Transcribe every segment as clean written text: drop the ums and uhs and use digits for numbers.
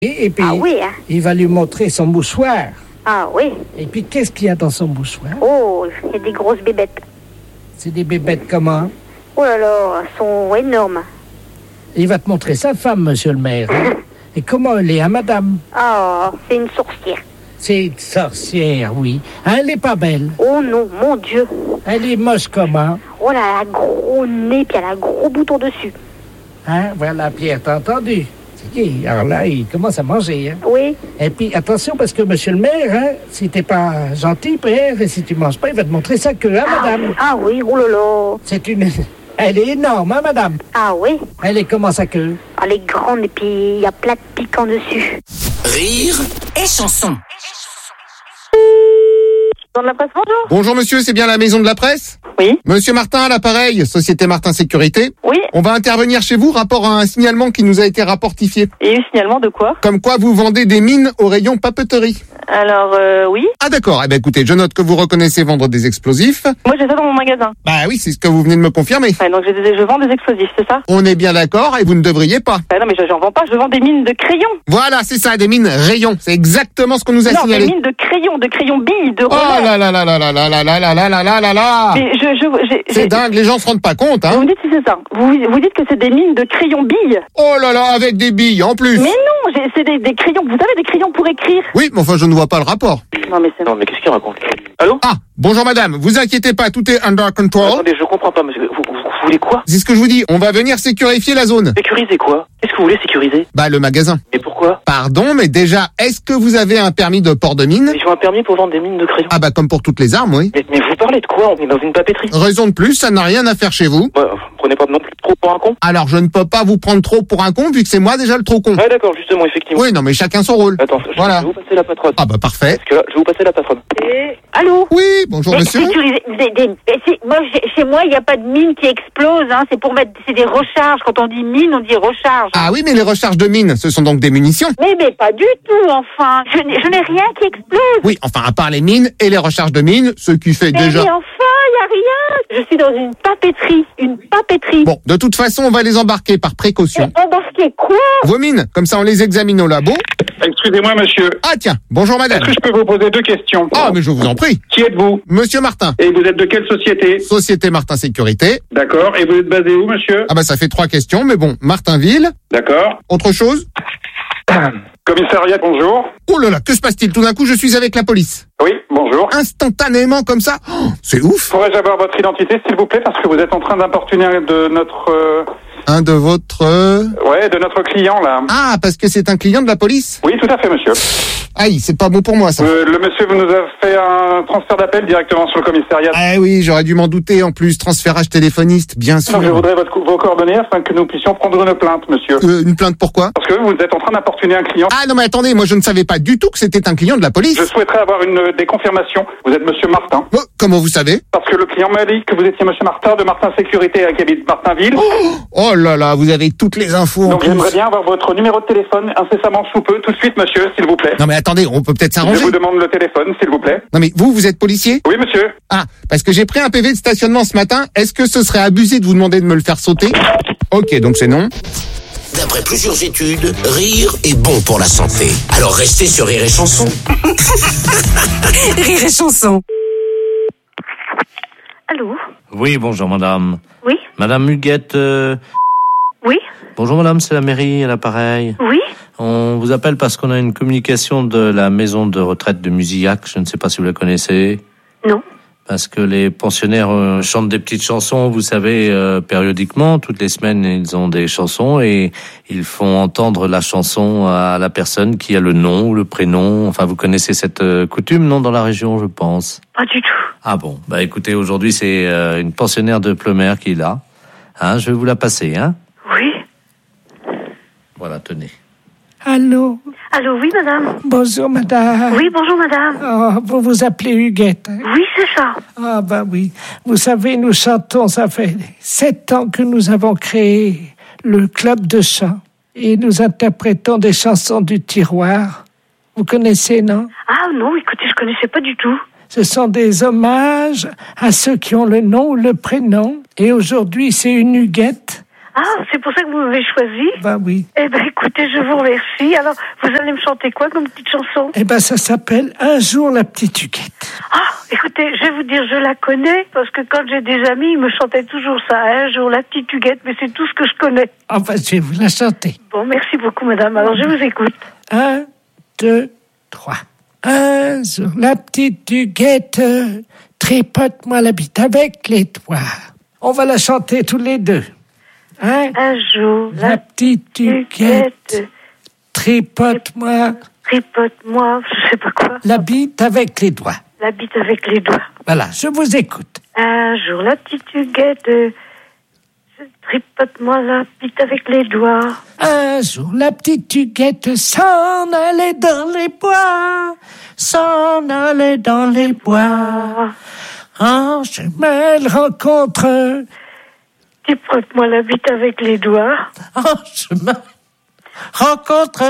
Et puis, Ah oui, hein. il va lui montrer son mouchoir. Ah oui. Et puis, qu'est-ce qu'il y a dans son mouchoir? Oh, il y a des grosses bébêtes. C'est des bébêtes comment? Oh là là, elles sont énormes. Il va te montrer sa femme, monsieur le maire. Hein? Et comment elle est, hein, madame? Ah, c'est une sorcière. C'est une sorcière, oui. Hein, elle est pas belle. Oh non, mon Dieu. Elle est moche comment? Oh là, elle a un gros nez, puis elle a un gros bouton dessus. Hein, voilà, Pierre, t'as entendu? C'est qui? Alors là, il commence à manger, hein? Oui. Et puis, attention, parce que monsieur le maire, hein, si t'es pas gentil, Pierre, et si tu manges pas, il va te montrer sa queue, hein, madame? Ah oui, oh là là. C'est une... Elle est énorme, hein, madame? Ah oui. Elle est comment sa queue? Elle est grande, et puis il y a plein de piquants dessus. Rire et chanson. Dans la presse, bonjour. Bonjour monsieur, c'est bien la maison de la presse? Oui. Monsieur Martin à l'appareil, Société Martin Sécurité. Oui. On va intervenir chez vous, rapport à un signalement qui nous a été rapportifié. Et eu signalement de quoi? Comme quoi vous vendez des mines au rayon papeterie. Alors, oui. Ah d'accord, eh ben écoutez, je note que vous reconnaissez vendre des explosifs. Moi, j'ai ça dans mon magasin. Bah oui, c'est ce que vous venez de me confirmer. Ouais, donc je vends des explosifs, c'est ça? On est bien d'accord et vous ne devriez pas. Bah non, mais j'en vends pas, je vends des mines de crayons. Voilà, c'est ça, des mines rayons. C'est exactement ce qu'on nous a Non, signalé. des mines de crayons billes, de Oh rollers. là là là là là là là là là là là là là là. Mais C'est dingue, les gens se rendent pas compte, Vous hein. me dites si c'est ça. Vous dites que c'est des mines de crayons billes. Oh là là, avec des billes en plus. Mais non, c'est des crayons. Vous savez, des crayons pour écrire. Oui, mais enfin, je ne vois pas le rapport. Non, mais c'est... Non, mais qu'est-ce qu'il raconte? Allô? Ah, bonjour madame, vous inquiétez pas, tout est under control. Attendez, je comprends pas, monsieur. Vous voulez quoi? C'est ce que je vous dis, on va venir sécurifier la zone. Sécuriser quoi? Qu'est-ce que vous voulez sécuriser? Bah, le magasin. Et pourquoi? Pardon, mais déjà, est-ce que vous avez un permis de port de mine? Ils ont un permis pour vendre des mines de crayons. Ah bah, comme pour toutes les armes, oui. Mais vous parlez de quoi? On est dans une papeterie. Raison de plus, ça n'a rien à faire chez vous. Ouais, vous prenez pas non plus trop pour un con? Alors, je ne peux pas vous prendre trop pour un con, vu que c'est moi déjà le trop con. Ouais, d'accord, justement, effectivement. Oui, non, mais chacun son rôle. Attends, Voilà. je vais vous passer la patronne. Ah bah, parfait. Parce que là, je vais vous passer la patronne. Allô? Oui, bonjour Mais monsieur. sécuriser, moi, chez moi, il n'y a pas de mine qui explose, hein. C'est pour mettre, c'est des recharges. Quand on dit mine, on dit recharge. Ah oui, mais les recharges de mine, ce sont donc des munitions. Mais pas du tout, enfin. Je n'ai rien qui explose. Oui, enfin, à part les mines et les recharges de mines, ce qui fait Mais déjà... enfin, il n'y a rien. Je suis dans une papeterie. Bon, de toute façon, on va les embarquer par précaution. Mais embarquer quoi? Vos mines, comme ça on les examine au labo. Excusez-moi, monsieur. Ah tiens, bonjour madame. Est-ce que je peux vous poser deux questions? Ah, mais je vous en prie. Qui êtes-vous? Monsieur Martin, Et vous êtes de quelle société? Société Martin Sécurité. D'accord. Et vous êtes basé où, monsieur? Ah bah ça fait 3 questions, mais bon, Martinville. D'accord. Autre chose? Commissariat, bonjour. Oh là là, que se passe-t-il? Tout d'un coup, je suis avec la police. Oui, bonjour. Instantanément comme ça. Oh, c'est ouf. Pourrais-je avoir votre identité, s'il vous plaît, parce que vous êtes en train d'importuner de notre... Un de votre... Ouais, de notre client, là. Ah, parce que c'est un client de la police? Oui, tout à fait, monsieur. Aïe, c'est pas bon pour moi ça. Le monsieur vous nous a fait un transfert d'appel directement sur le commissariat. Ah oui, j'aurais dû m'en douter en plus. Transférage téléphoniste, bien sûr. Non, je voudrais vos coordonnées afin que nous puissions prendre une plainte, monsieur. Une plainte pourquoi? Parce que vous êtes en train d'importuner un client. Ah non mais attendez, moi je ne savais pas du tout que c'était un client de la police. Je souhaiterais avoir des confirmations. Vous êtes monsieur Martin. Oh, comment vous savez? Parce que le client m'a dit que vous étiez monsieur Martin de Martin Sécurité qui habite Martinville. Oh là là, vous avez toutes les infos en Donc plus. j'aimerais bien avoir votre numéro de téléphone incessamment sous peu, tout de suite, monsieur, s'il vous plaît. Non mais attendez, on peut peut-être Je s'arranger. vous demande le téléphone, s'il vous plaît. Non mais vous êtes policier? Oui, monsieur. Ah, parce que j'ai pris un PV de stationnement ce matin. Est-ce que ce serait abusé de vous demander de me le faire sauter? Ok, donc c'est non. D'après plusieurs études, rire est bon pour la santé. Alors restez sur Rire et Chanson. Rire et chanson. Allô? Oui, bonjour madame. Oui? Madame Huguette, Oui? bonjour madame, c'est la mairie à l'appareil. Oui? On vous appelle parce qu'on a une communication de la maison de retraite de Musillac, je ne sais pas si vous la connaissez. Non. Parce que les pensionnaires chantent des petites chansons, vous savez, périodiquement, toutes les semaines ils ont des chansons et ils font entendre la chanson à la personne qui a le nom ou le prénom. Enfin, vous connaissez cette coutume, non, dans la région, je pense? Pas du tout. Ah bon, bah écoutez, aujourd'hui c'est une pensionnaire de Pleumeur qui est là. Hein, je vais vous la passer, hein. Oui? Voilà, tenez. Allô? Allô, oui, madame? Bonjour, madame. Oui, bonjour, madame. Oh, vous vous appelez Huguette, hein? Oui, c'est ça. Ah, ben oui. Vous savez, nous chantons, ça fait 7 ans que nous avons créé le club de chant. Et nous interprétons des chansons du tiroir. Vous connaissez, non? Ah non, écoutez, je connaissais pas du tout. Ce sont des hommages à ceux qui ont le nom ou le prénom. Et aujourd'hui, c'est une Huguette Ah, c'est pour ça que vous m'avez choisi? Ben oui. Eh ben, écoutez, je vous remercie. Alors, vous allez me chanter quoi comme petite chanson? Eh ben, ça s'appelle Un jour la petite Huguette. Ah, écoutez, je vais vous dire, je la connais, parce que quand j'ai des amis, ils me chantaient toujours ça. Un jour la petite Huguette, mais c'est tout ce que je connais. Enfin, je vais vous la chanter. Bon, merci beaucoup, madame. Alors, je vous écoute. 1, 2, 3. Un jour la petite Huguette, tripote-moi la bite avec les doigts. On va la chanter tous les deux. Hein? Un jour la petite Huguette, tripote-moi je sais pas quoi. la bite avec les doigts. La bite avec les doigts. Voilà, je vous écoute. Un jour la petite Huguette, tripote-moi la bite avec les doigts. Un jour la petite Huguette s'en allait dans les bois, s'en allait dans les bois. En chemin elle rencontre, tripote-moi la bite avec les doigts. En chemin rencontre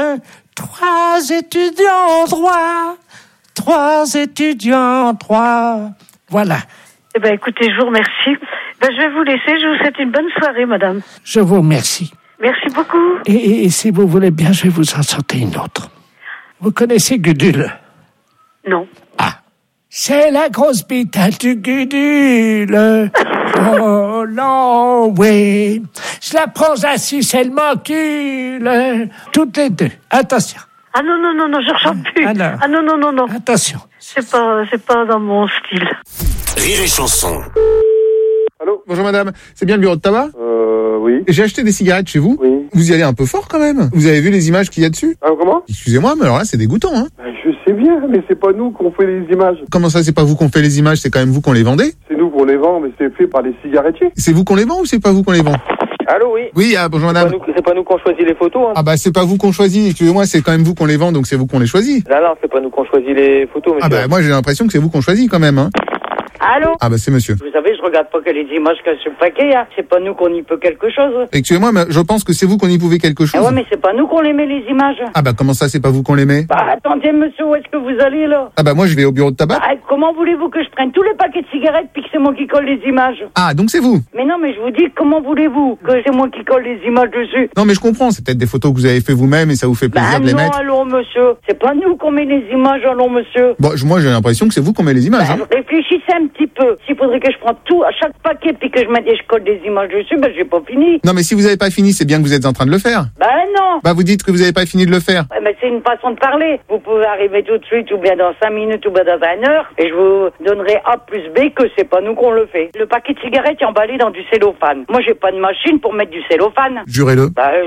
3 étudiants en droit. 3 étudiants en droit. Voilà. Eh ben, écoutez, je vous remercie. Ben, je vais vous laisser. Je vous souhaite une bonne soirée, madame. Je vous remercie. Merci beaucoup. Et si vous voulez bien, je vais vous en chanter une autre. Vous connaissez Gudule? Non. Ah. C'est la grosse bite du Gudule. Oh non, oui. Je la prends assise, elle m'encule. Toutes les deux. Attention. Ah non, je ne chante plus. Alors. Ah non. Attention. C'est pas dans mon style. Rire et chanson. Allô, bonjour madame. C'est bien le bureau de tabac? Oui. J'ai acheté des cigarettes chez vous. Oui. Vous y allez un peu fort quand même. Vous avez vu les images qu'il y a dessus? Ah, comment? Excusez-moi, mais alors là, c'est dégoûtant, hein. Je sais bien, mais c'est pas nous qu'on fait les images. Comment ça, c'est pas vous qu'on fait les images, c'est quand même vous qu'on les vendez? C'est nous qu'on les vend, mais c'est fait par les cigarettiers. C'est vous qu'on les vend ou c'est pas vous qu'on les vend? Allô, oui. Oui, bonjour madame. C'est pas nous qu'on choisit les photos, hein. Ah bah c'est pas vous qu'on choisit, excusez-moi, c'est quand même vous qu'on les vend, donc c'est vous qu'on les choisit. Non, c'est pas nous qu'on choisit les photos, monsieur. Ah bah moi j'ai l'impression que c'est vous qu'on choisit quand même, hein. Allô? Ah bah c'est monsieur. Vous savez, je regarde pas que les images qu'il y a sur le paquet, hein. C'est pas nous qu'on y peut quelque chose. Excusez-moi, mais je pense que c'est vous qu'on y pouvait quelque chose. Ah ouais, mais c'est pas nous qu'on les met, les images. Ah bah comment ça, c'est pas vous qu'on les met? Bah attendez, monsieur, où est-ce que vous allez, là? Ah bah moi je vais au bureau de tabac. Bah, comment voulez-vous que je prenne tous les paquets de cigarettes puis que c'est moi qui colle les images? Ah, donc c'est vous? Mais non, mais je vous dis, comment voulez-vous que c'est moi qui colle les images dessus? Non mais je comprends, c'est peut-être des photos que vous avez fait vous-même et ça vous fait plaisir de les mettre. Allons, monsieur. C'est pas nous qu'on met les images, allons, monsieur. Bon, moi j'ai l'impression que c'est vous qu'on met les images, hein. Réfléchissez un petit peu. S'il faudrait que je prenne tout à chaque paquet puis que je mette et je colle des images dessus, ben j'ai pas fini. Non mais si vous avez pas fini, c'est bien que vous êtes en train de le faire. Ben non. Bah vous dites que vous avez pas fini de le faire. Ouais, mais c'est une façon de parler. Vous pouvez arriver tout de suite ou bien dans 5 minutes ou bien dans 1 heure et je vous donnerai A plus B que c'est pas nous qu'on le fait. Le paquet de cigarettes est emballé dans du cellophane. Moi j'ai pas de machine pour mettre du cellophane. Jurez-le.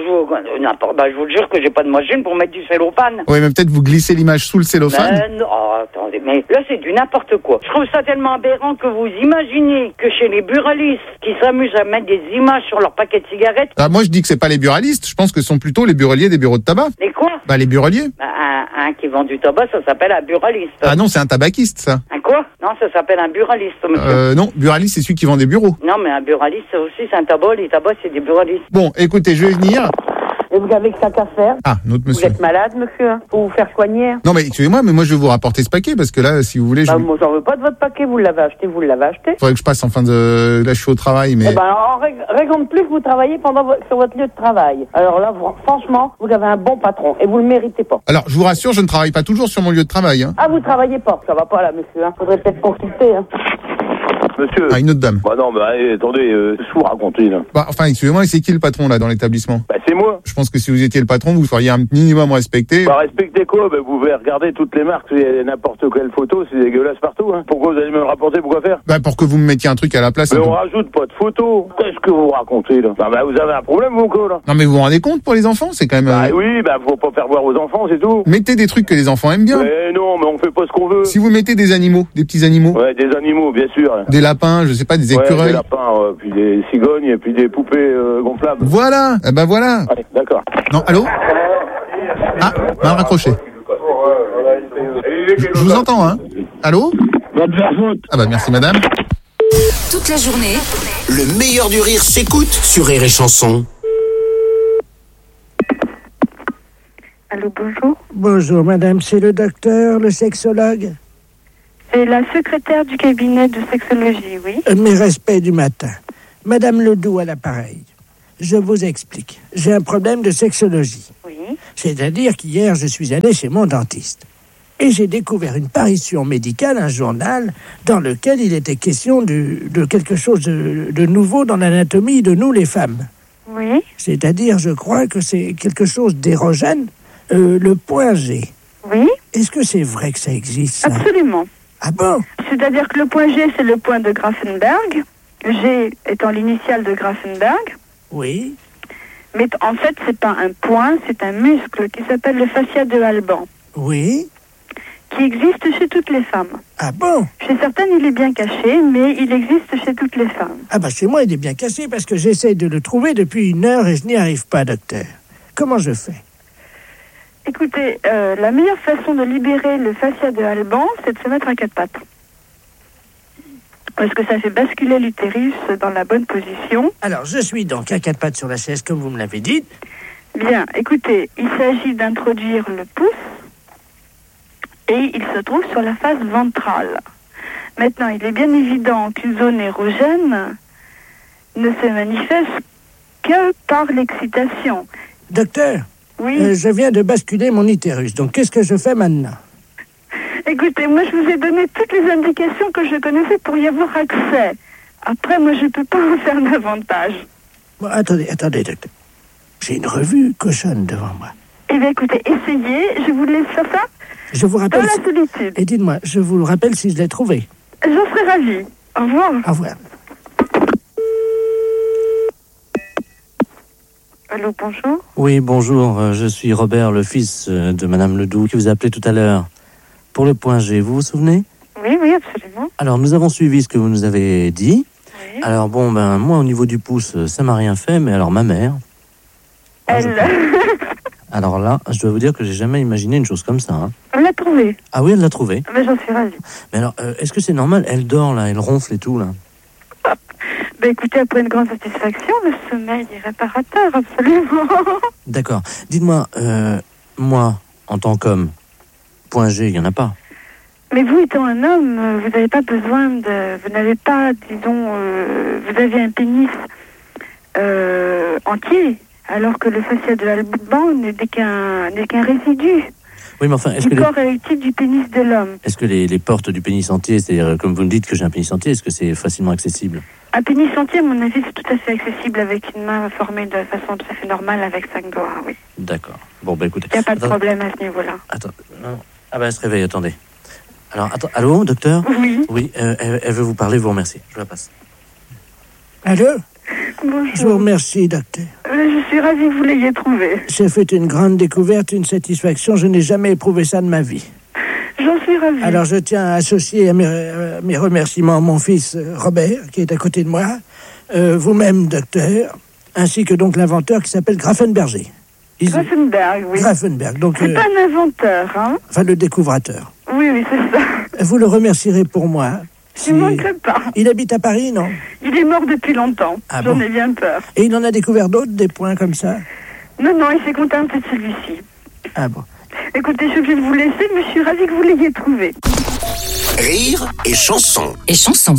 Je vous le jure que j'ai pas de machine pour mettre du cellophane. Oui, mais peut-être vous glissez l'image sous le cellophane. Non, attendez, mais là c'est du n'importe quoi. Je trouve ça tellement aberrant que vous imaginez que chez les buralistes qui s'amusent à mettre des images sur leur paquet de cigarettes. Ah, moi je dis que c'est pas les buralistes, je pense que ce sont plutôt les buraliers des bureaux de tabac. Les quoi? Bah les buraliers. Un qui vend du tabac, ça s'appelle un buraliste. Ah non, c'est un tabaquiste ça. Un quoi? Non, ça s'appelle un buraliste, monsieur. Non, buraliste c'est celui qui vend des bureaux. Non, mais un buraliste aussi c'est un tabac, les tabacs c'est des buralistes. Bon, écoutez, je vais venir. Et vous avez que ça qu'à faire? Ah, notre monsieur. Vous êtes malade, monsieur? Faut vous faire soigner? Non mais excusez-moi, mais moi je vais vous rapporter ce paquet parce que là, si vous voulez, moi j'en veux pas de votre paquet, vous l'avez acheté, faudrait que je passe en fin de... Là je suis au travail, mais... Eh ben, raconte plus que vous travaillez sur votre lieu de travail. Alors là, franchement, vous avez un bon patron et vous le méritez pas. Alors, je vous rassure, je ne travaille pas toujours sur mon lieu de travail, hein. Ah, vous travaillez pas? Ça va pas là, monsieur, hein. Faudrait peut-être consulter, hein. Monsieur. Ah, une autre dame. Bah non, mais attendez, qu'est-ce que vous racontez, là? Bah, enfin, excusez-moi, c'est qui le patron, là, dans l'établissement? Bah, c'est moi. Je pense que si vous étiez le patron, vous feriez un minimum respecter. Bah, respectez quoi? Bah, vous pouvez regarder toutes les marques, il y a n'importe quelle photo, c'est dégueulasse partout, hein. Pourquoi vous allez me le rapporter? Pourquoi faire? Bah, pour que vous me mettiez un truc à la place. Mais on rajoute pas de photos. Qu'est-ce que vous racontez, là? Bah, vous avez un problème, vous, quoi, là? Non, mais vous vous rendez compte pour les enfants? C'est quand même... Bah, oui, bah, faut pas faire voir aux enfants, c'est tout. Mettez des trucs que les enfants aiment bien. Mais non, mais on fait pas ce qu'on veut. Si vous mettez des animaux, des petits animaux. Ouais, des animaux, bien sûr. Des lapins, je sais pas, des écureuils. Ouais, des lapins, puis des cigognes, et puis des poupées gonflables. Voilà, eh ben voilà. Ouais, d'accord. Non, allô? Ah, mal raccroché. Je vous entends, hein? Allô? Ah bah merci madame. Toute la journée, Le meilleur du rire s'écoute sur Rire et Chanson. Allô, bonjour. Bonjour madame, c'est le docteur, le sexologue. C'est la secrétaire du cabinet de sexologie, oui. Mes respects du matin. Madame Ledoux à l'appareil. Je vous explique. J'ai un problème de sexologie. Oui. C'est-à-dire qu'hier, je suis allé chez mon dentiste. Et j'ai découvert une parution médicale, un journal, dans lequel il était question de quelque chose de nouveau dans l'anatomie de nous, les femmes. Oui. C'est-à-dire, je crois que c'est quelque chose d'érogène, le point G. Oui. Est-ce que c'est vrai que ça existe, ça? Absolument. Ah bon? C'est-à-dire que le point G, c'est le point de Grafenberg. G étant l'initiale de Grafenberg. Oui. Mais en fait, c'est pas un point, c'est un muscle qui s'appelle le fascia de Alban. Oui. Qui existe chez toutes les femmes. Ah bon? Chez certaines, il est bien caché, mais il existe chez toutes les femmes. Ah bah chez moi, il est bien caché parce que j'essaie de le trouver depuis 1 heure et je n'y arrive pas, docteur. Comment je fais? Écoutez, la meilleure façon de libérer le fascia de Alban, c'est de se mettre à 4 pattes. Parce que ça fait basculer l'utérus dans la bonne position. Alors, je suis donc à 4 pattes sur la chaise, comme vous me l'avez dit. Bien, écoutez, il s'agit d'introduire le pouce et il se trouve sur la face ventrale. Maintenant, il est bien évident qu'une zone érogène ne se manifeste que par l'excitation. Docteur, oui. Je viens de basculer mon utérus, donc qu'est-ce que je fais maintenant? Écoutez, moi je vous ai donné toutes les indications que je connaissais pour y avoir accès. Après, moi je peux pas vous faire davantage. Bon, attendez, docteur. J'ai une revue cochonne devant moi. Eh bien écoutez, essayez, je vous laisse faire ça. Je vous rappelle... Dans la solitude. Et dites-moi, je vous le rappelle si je l'ai trouvé. J'en serais ravie. Au revoir. Au revoir. Allô, bonjour. Oui, bonjour, je suis Robert, le fils de Madame Ledoux, qui vous a appelé tout à l'heure. Pour le point G, vous vous souvenez? Oui, absolument. Alors, nous avons suivi ce que vous nous avez dit. Oui. Alors, bon, moi, au niveau du pouce, ça m'a rien fait, mais alors, ma mère... Elle... Alors là, je dois vous dire que j'ai jamais imaginé une chose comme ça. Hein. Elle l'a trouvée. Ah oui, elle l'a trouvée. Mais j'en suis ravie. Mais alors, est-ce que c'est normal? Elle dort, là, elle ronfle et tout, là. Ben écoutez, après une grande satisfaction, le sommeil est réparateur, absolument. D'accord. Dites-moi, moi, en tant qu'homme, point G, il n'y en a pas. Mais vous, étant un homme, vous n'avez pas besoin de... Vous n'avez pas, disons... vous avez un pénis entier, alors que le fascia de Alban n'est qu'un résidu. Oui, mais enfin, est-ce du que corps érectile du pénis de l'homme. Est-ce que les portes du pénis entier, c'est-à-dire, comme vous me dites que j'ai un pénis entier, est-ce que c'est facilement accessible? Un pénis entier, à mon avis, c'est tout à fait accessible avec une main formée de façon tout à fait normale avec 5 doigts, oui. D'accord. Bon, écoutez... Il n'y a pas de problème à ce niveau-là. Attends, non. Ah elle se réveille, attendez. Alors, attends, allô, docteur? Oui. Oui, elle veut vous parler, vous remercie. Je la passe. Allô? Bonjour. Je vous remercie, docteur. Je suis ravie que vous l'ayez trouvé. J'ai fait une grande découverte, une satisfaction. Je n'ai jamais éprouvé ça de ma vie. J'en suis ravie. Alors, je tiens à associer à mes remerciements mon fils Robert, qui est à côté de moi, vous-même, docteur, ainsi que donc l'inventeur qui s'appelle Grafenberger. Grafenberg, oui. Grafenberg, donc... C'est pas un inventeur, hein? Enfin, le découvrateur. Oui, c'est ça. Vous le remercierez pour moi. Je ne manquerai pas. Il habite à Paris, non? Il est mort depuis longtemps. Ah J'en bon? ai bien peur. Et il en a découvert d'autres, des points comme ça? Non, il s'est contenté de celui-ci. Ah bon? Écoutez, je suis obligée de vous laisser, mais je suis ravie que vous l'ayez trouvé. Rire et chanson. Et chanson.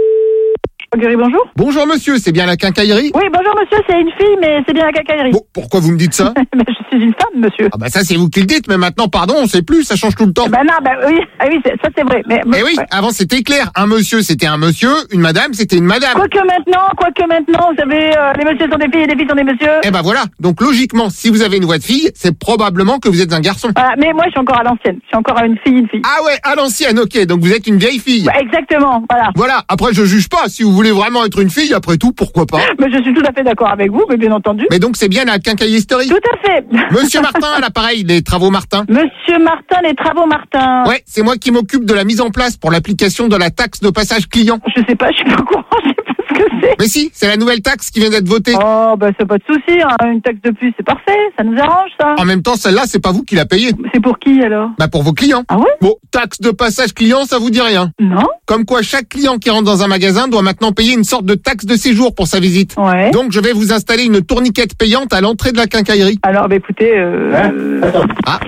Bonjour. Bonjour monsieur, c'est bien la quincaillerie? Oui, bonjour monsieur, c'est une fille, mais c'est bien la quincaillerie. Bon, pourquoi vous me dites ça? Mais je suis une femme, monsieur. Ah bah ça c'est vous qui le dites, mais maintenant, pardon, on sait plus, ça change tout le temps. Ben non, oui, ça c'est vrai. Mais oui, ouais. Avant c'était clair, un monsieur c'était un monsieur, une madame c'était une madame. Quoique maintenant, vous savez, les messieurs sont des filles et les filles sont des messieurs. Eh ben voilà, donc logiquement, si vous avez une voix de fille, c'est probablement que vous êtes un garçon. Voilà, mais moi je suis encore à l'ancienne, je suis encore à une fille. Ah ouais, à l'ancienne, ok, donc vous êtes une vieille fille. Ouais, exactement, voilà. Voilà, après je juge pas, si vous voulez vraiment être une fille, après tout, pourquoi pas. Mais je suis tout à fait d'accord avec vous, mais bien entendu. Mais donc c'est bien la quincaillerie. Tout à fait. Monsieur Martin à l'appareil, les travaux Martin. Monsieur Martin, les travaux Martin. Ouais, c'est moi qui m'occupe de la mise en place pour l'application de la taxe de passage client. Je sais pas, je suis pas au courant, je sais pas ce que c'est. Mais si, c'est la nouvelle taxe qui vient d'être votée. Oh, bah c'est pas de souci, hein. Une taxe de plus, c'est parfait, ça nous arrange ça. En même temps, celle-là, c'est pas vous qui la payez. C'est pour qui alors? Bah pour vos clients. Ah ouais? Bon, taxe de passage client, ça vous dit rien? Non. Comme quoi, chaque client qui rentre dans un magasin doit maintenant payer une sorte de taxe de séjour pour sa visite. Ouais. Donc je vais vous installer une tourniquette payante à l'entrée de la quincaillerie. Alors, bah écoutez, Ah.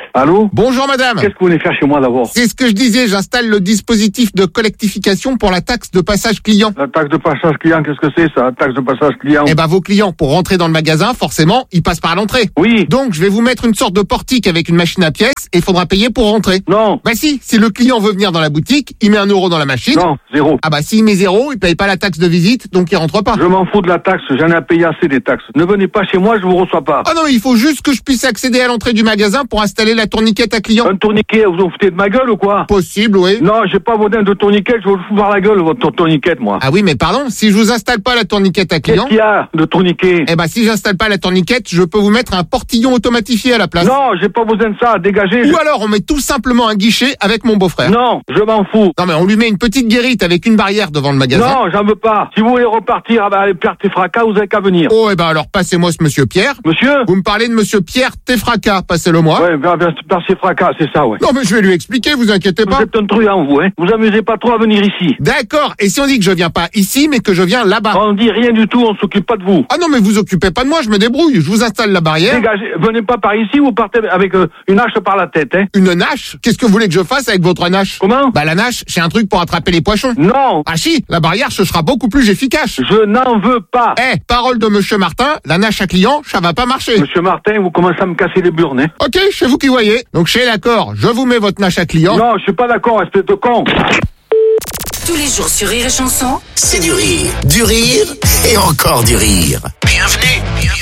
Allô? Bonjour madame. Qu'est-ce que vous voulez faire chez moi d'abord? C'est ce que je disais, j'installe le dispositif de collectification pour la taxe de passage client. La taxe de passage client, qu'est-ce que c'est ça? La taxe de passage client? Eh ben vos clients, pour rentrer dans le magasin, forcément, ils passent par l'entrée. Oui. Donc je vais vous mettre une sorte de portique avec une machine à pièces et il faudra payer pour rentrer. Non. Bah si le client veut venir dans la boutique, il met 1 euro dans la machine. Non, 0. Ah bah s'il met 0, il paye pas la taxe de visite, donc il rentre pas. Je m'en fous de la taxe, j'en ai à payer assez des taxes. Ne venez pas chez moi, je vous reçois pas. Ah non, il faut juste que je puisse accéder à l'entrée du magasin pour installer la tourniquette à client. Un tourniquet, vous vous foutez de ma gueule ou quoi? Possible, oui. Non, j'ai pas besoin de tourniquet, je vais vous voir la gueule, votre tourniquette, moi. Ah oui, mais pardon, si je vous installe pas la tourniquette à client... Qu'est-ce qu'il y a de tourniquet? Eh ben si j'installe pas la tourniquette, je peux vous mettre un portillon automatifié à la place. Non, j'ai pas besoin de ça, dégagez. Ou alors on met tout simplement un guichet avec mon beau-frère. Non, je m'en fous. Non mais on lui met une petite guérite avec une barrière devant le magasin. Non, j'en veux pas. Si vous voulez repartir avec Pierre Tefraka, vous avez qu'à venir. Oh, eh ben alors passez-moi ce monsieur Pierre. Monsieur? Vous me parlez de monsieur Pierre Tefraka, passez-le moi. Ouais, Pierre Tefraka, c'est ça, ouais. Non mais je vais lui expliquer, vous inquiétez pas. Vous êtes un truand, vous, hein. Vous amusez pas trop à venir ici. D'accord, et si on dit que je viens pas ici, mais que je viens là-bas? On dit rien du tout, on s'occupe pas de vous. Ah non mais vous occupez pas de moi, je me débrouille, je vous installe la barrière. Dégagez, venez pas par ici, vous partez avec une hache par la tête, hein. Une nache? Qu'est-ce que vous voulez que je fasse avec votre nache? Comment? Bah la nache, c'est un truc pour attraper les poissons. Non. Ah si, la barrière, ce sera beaucoup plus efficace. Je n'en veux pas. Eh, parole de monsieur Martin, la nache à client, ça va pas marcher. Monsieur Martin, vous commencez à me casser les burnes, hein. Ok, c'est vous qui voyez. Donc je suis d'accord, je vous mets votre nache à client. Non, je suis pas d'accord, espèce de con. Tous les jours sur Rire et Chanson, C'est du rire et encore du rire. Bienvenue.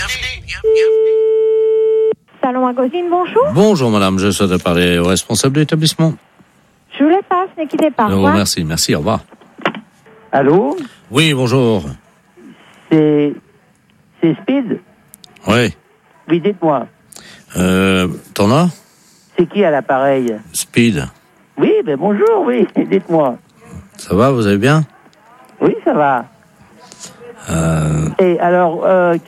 Salon Magazine, bonjour. Bonjour madame, je souhaite parler au responsable de l'établissement. Je vous les passe, ne quittez pas. Oh, merci, au revoir. Allô? Oui, bonjour. C'est Speed? Oui. Oui, dites-moi. T'en as? C'est qui à l'appareil? Speed. Oui, ben bonjour, oui, dites-moi. Ça va, vous allez bien? Oui, ça va. Et alors,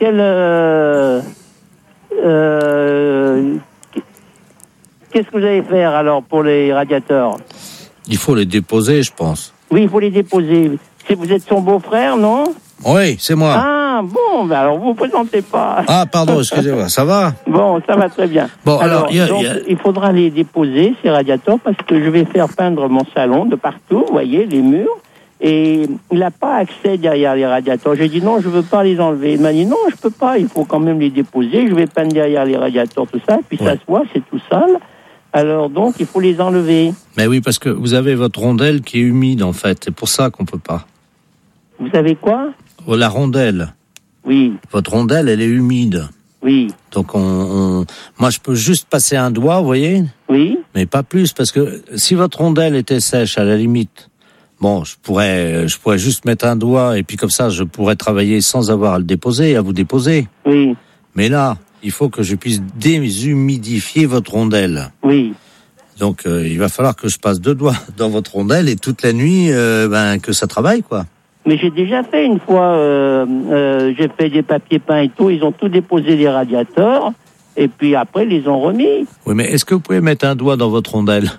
qu'est-ce que vous allez faire alors pour les radiateurs? Il faut les déposer, je pense. Oui, il faut les déposer. Vous êtes son beau-frère, non? Oui, c'est moi. Ah, bon, ben alors vous ne présentez pas. Ah, pardon, excusez-moi, ça va? Bon, ça va très bien. Bon, alors il faudra les déposer, ces radiateurs, parce que je vais faire peindre mon salon de partout, vous voyez, les murs. Et il n'a pas accès derrière les radiateurs. J'ai dit non, je ne veux pas les enlever. Il m'a dit non, je ne peux pas, il faut quand même les déposer. Je vais peindre derrière les radiateurs, tout ça, et puis ça se voit, c'est tout sale. Alors donc, il faut les enlever. Mais oui, parce que vous avez votre rondelle qui est humide, en fait. C'est pour ça qu'on ne peut pas. Vous savez quoi? Oh, la rondelle. Oui. Votre rondelle, elle est humide. Oui. Donc moi, je peux juste passer un doigt, vous voyez? Oui. Mais pas plus, parce que si votre rondelle était sèche, à la limite, bon, je pourrais juste mettre un doigt, et puis comme ça, je pourrais travailler sans avoir à le déposer, à vous déposer. Oui. Mais là, il faut que je puisse déshumidifier votre rondelle. Oui. Donc, il va falloir que je passe 2 doigts dans votre rondelle, et toute la nuit, que ça travaille, quoi. Mais j'ai déjà fait une fois, j'ai fait des papiers peints et tout, ils ont tout déposé les radiateurs, et puis après, ils les ont remis. Oui, mais est-ce que vous pouvez mettre un doigt dans votre rondelle?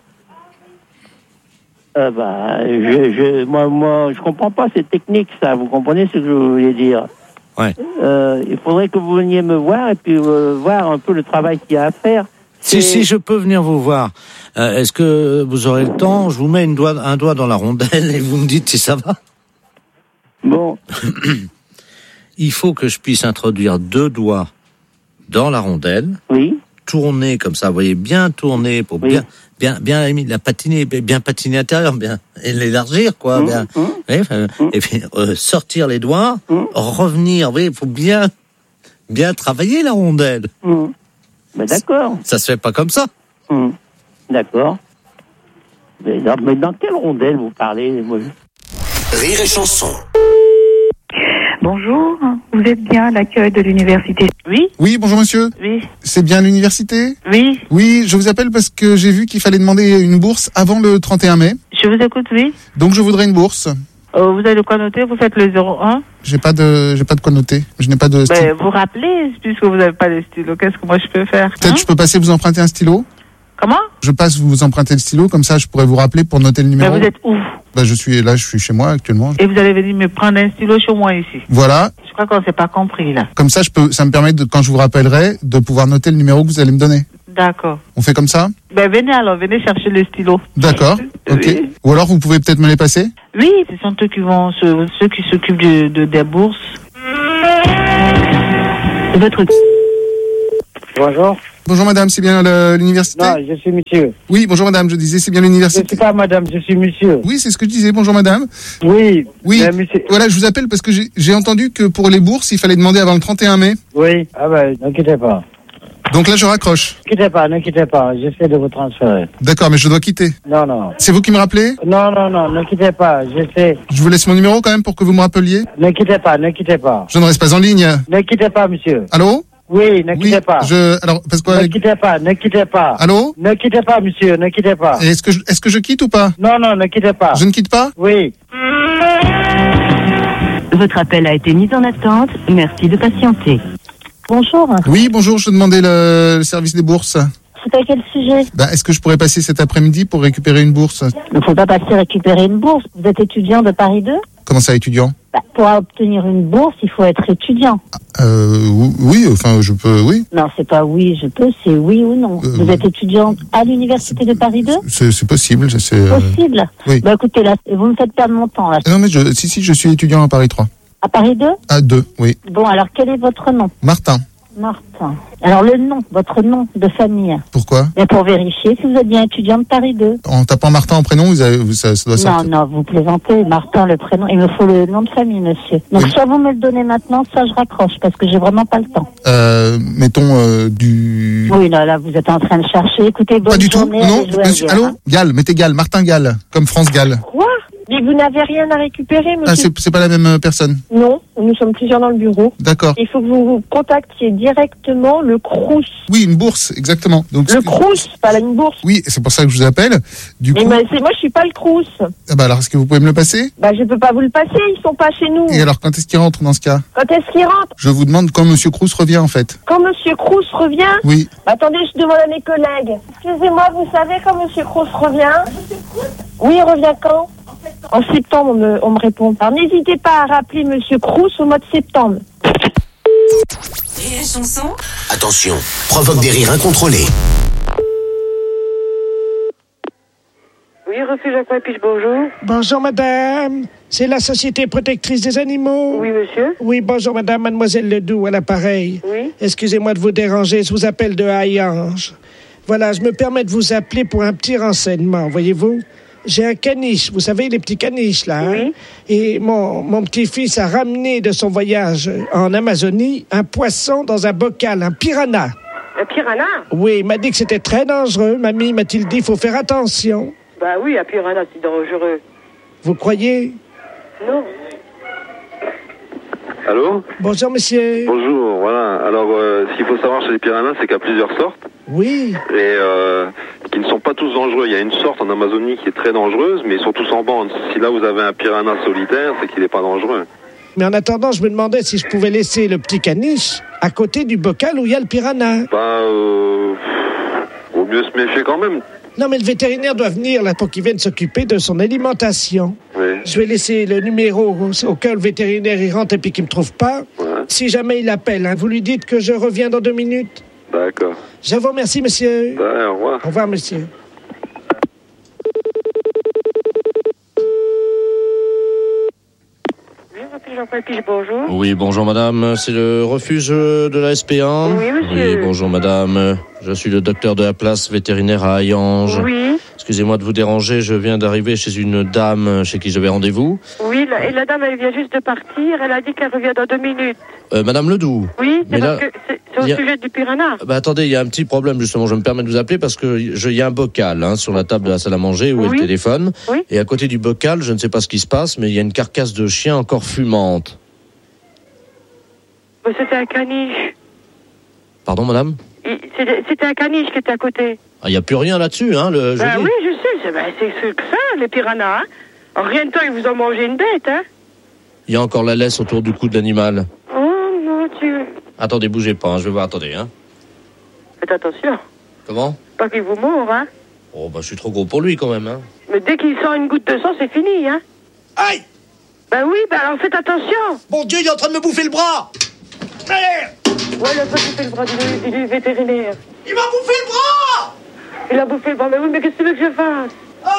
Moi, je comprends pas cette technique, ça. Vous comprenez ce que je voulais dire? Ouais. Il faudrait que vous veniez me voir et puis voir un peu le travail qu'il y a à faire. Si je peux venir vous voir, est-ce que vous aurez le temps? Je vous mets un doigt dans la rondelle et vous me dites si ça va. Bon. Il faut que je puisse introduire 2 doigts dans la rondelle. Oui. Tourner comme ça, vous voyez, bien tourner pour bien la patiner, bien patiner intérieur, bien et l'élargir, quoi. Et puis sortir les doigts, revenir. Vous voyez, il faut bien travailler la rondelle. Ben d'accord. Ça se fait pas comme ça. D'accord. Mais dans quelle rondelle vous parlez? Rire et Chanson. Bonjour, vous êtes bien à l'accueil de l'université? Oui. Oui, bonjour monsieur. Oui. C'est bien l'université? Oui. Oui, je vous appelle parce que j'ai vu qu'il fallait demander une bourse avant le 31 mai. Je vous écoute, oui. Donc je voudrais une bourse. Vous avez de quoi noter? Vous faites le 01? J'ai pas de quoi noter. Je n'ai pas de stylo. Vous rappelez, puisque vous n'avez pas de stylo, qu'est-ce que moi je peux faire? Peut-être je peux passer vous emprunter un stylo? Comment? Je passe vous emprunter le stylo, comme ça je pourrais vous rappeler pour noter le numéro. Mais vous êtes où? Je suis chez moi actuellement. Et vous allez venir me prendre un stylo chez moi ici? Voilà. Je crois qu'on s'est pas compris là. Comme ça, ça me permet, quand je vous rappellerai, de pouvoir noter le numéro que vous allez me donner. D'accord. On fait comme ça? Ben venez alors, venez chercher le stylo. D'accord, ok. Oui. Ou alors vous pouvez peut-être me les passer? Oui, ce sont eux qui vont, ceux qui s'occupent des bourses. Votre... Bonjour. Bonjour madame, c'est bien l'université? Non, je suis monsieur. Oui, bonjour madame, je disais c'est bien l'université. Je ne suis pas madame, je suis monsieur. Oui, c'est ce que je disais, bonjour madame. Oui. Oui, monsieur. voilà, je vous appelle parce que j'ai entendu que pour les bourses, il fallait demander avant le 31 mai. Oui, ah ben, ne quittez pas. Donc là, je raccroche. Ne quittez pas, j'essaie de vous transférer. D'accord, mais je dois quitter. Non, non. C'est vous qui me rappelez? Non, ne quittez pas, j'essaie. Je vous laisse mon numéro quand même pour que vous me rappeliez. Ne quittez pas. Je ne reste pas en ligne. Ne quittez pas, monsieur. Allô? Oui, ne quittez pas. Alors, parce que... Ne quittez pas. Allô? Ne quittez pas, monsieur, ne quittez pas. Et est-ce que je quitte ou pas? Non, ne quittez pas. Je ne quitte pas? Oui. Votre appel a été mis en attente. Merci de patienter. Bonjour. Oui, bonjour, je demandais le service des bourses. C'est à quel sujet? Est-ce que je pourrais passer cet après-midi pour récupérer une bourse? Il ne faut pas passer récupérer une bourse. Vous êtes étudiant de Paris 2? Comment ça, étudiant? Pour obtenir une bourse, il faut être étudiant. Oui, enfin, je peux, oui. Non, c'est pas oui, je peux, c'est oui ou non. Vous êtes étudiant à l'université de Paris 2? C'est possible, c'est... Possible? Oui. Écoutez, là, vous me faites perdre mon temps, là. Non, mais si, je suis étudiant à Paris 3. À Paris 2? À 2, oui. Bon, alors, quel est votre nom? Martin. Alors, votre nom de famille. Pourquoi? Pour vérifier si vous êtes bien étudiant de Paris 2. En tapant Martin en prénom, ça doit sortir. Non, vous plaisantez. Martin, le prénom. Il me faut le nom de famille, monsieur. Donc, soit vous me le donnez maintenant, soit je raccroche, parce que j'ai vraiment pas le temps. Mettons du... Oui, là, vous êtes en train de chercher. Écoutez, bonne Pas du tout, journée, non. monsieur, Allô? Gall, mettez Gall, Martin Gall, comme France Gall. Quoi? Mais vous n'avez rien à récupérer, monsieur? C'est pas la même personne? Non, nous sommes plusieurs dans le bureau. D'accord. Il faut que vous contactiez directement le Crous. Oui, une bourse, exactement. Donc, le Crous, pas une bourse. Oui, c'est pour ça que je vous appelle. Mais moi, je suis pas le Crous. Alors, est-ce que vous pouvez me le passer? Je peux pas vous le passer, ils sont pas chez nous. Et alors, quand est-ce qu'il rentre dans ce cas? Quand est-ce qu'il rentre? Je vous demande quand monsieur Crous revient, en fait. Quand monsieur Crous revient? Oui. Attendez, je demande à mes collègues. Excusez-moi, vous savez quand monsieur Crous revient? Oui, il revient quand? En septembre, on me répond. Alors n'hésitez pas à rappeler monsieur Crous au mois de septembre. Et la chanson? Attention, provoque des rires incontrôlés. Oui, refuge Aquapiche, bonjour. Bonjour madame, c'est la Société protectrice des animaux. Oui, monsieur. Oui, bonjour madame, mademoiselle Ledoux à l'appareil. Oui. Excusez-moi de vous déranger, je vous appelle de Hayange. Voilà, je me permets de vous appeler pour un petit renseignement, voyez-vous. J'ai un caniche, vous savez, les petits caniches, là. Hein? Oui. Et mon petit-fils a ramené de son voyage en Amazonie un poisson dans un bocal, un piranha. Un piranha? Oui, il m'a dit que c'était très dangereux. Mamie m'a-t-il dit, il faut faire attention. Bah oui, un piranha, c'est dangereux. Vous croyez? Non. Allô? Bonjour, monsieur. Bonjour, voilà. Alors, ce qu'il faut savoir chez les piranhas, c'est qu'il y a plusieurs sortes. Oui. Et qui ne sont pas tous dangereux. Il y a une sorte en Amazonie qui est très dangereuse, mais ils sont tous en bande. Si là, vous avez un piranha solitaire, c'est qu'il n'est pas dangereux. Mais en attendant, je me demandais si je pouvais laisser le petit caniche à côté du bocal où il y a le piranha. Vaut mieux se méfier quand même. Non, mais le vétérinaire doit venir là pour qu'il vienne s'occuper de son alimentation. Oui. Je vais laisser le numéro au cas où le vétérinaire il rentre et puis qu'il me trouve pas. Ouais. Si jamais il appelle, vous lui dites que je reviens dans 2 minutes. D'accord. Je vous remercie, monsieur. Ouais, au revoir. Au revoir, monsieur. Bonjour. Oui, bonjour madame, c'est le refuge de la SPA. Oui, monsieur. Oui, bonjour madame, je suis le docteur de la place vétérinaire à Hayange. Oui. Excusez-moi de vous déranger, je viens d'arriver chez une dame chez qui j'avais rendez-vous. Oui, et la dame, elle vient juste de partir, elle a dit qu'elle revient dans 2 minutes. Madame Ledoux. Oui, mais parce là, que c'est au sujet du piranha. Attendez, il y a un petit problème justement, je me permets de vous appeler parce que il y a un bocal sur la table de la salle à manger où est le téléphone. Oui. Et à côté du bocal, je ne sais pas ce qui se passe, mais il y a une carcasse de chien encore fumante. C'était un caniche. Pardon madame? C'était un caniche qui était à côté. Il n'y a plus rien là-dessus, hein, le jeudi. Oui, je sais, c'est que ça, les piranhas. Hein. En rien de temps, ils vous ont mangé une bête, hein. Il y a encore la laisse autour du cou de l'animal. Oh, mon Dieu. Attendez, bougez pas, je vais voir, attendez, hein. Faites attention. Comment? Pas qu'il vous mord, hein. Oh, je suis trop gros pour lui, quand même, hein. Mais dès qu'il sent une goutte de sang, c'est fini, hein. Aïe! Oui, alors faites attention. Mon Dieu, il est en train de me bouffer le bras! Ouais, le petit fait le bras du vétérinaire. Il m'a bouffé le bras! Il a bouffé le bras, mais oui, mais qu'est-ce que tu veux que je fasse?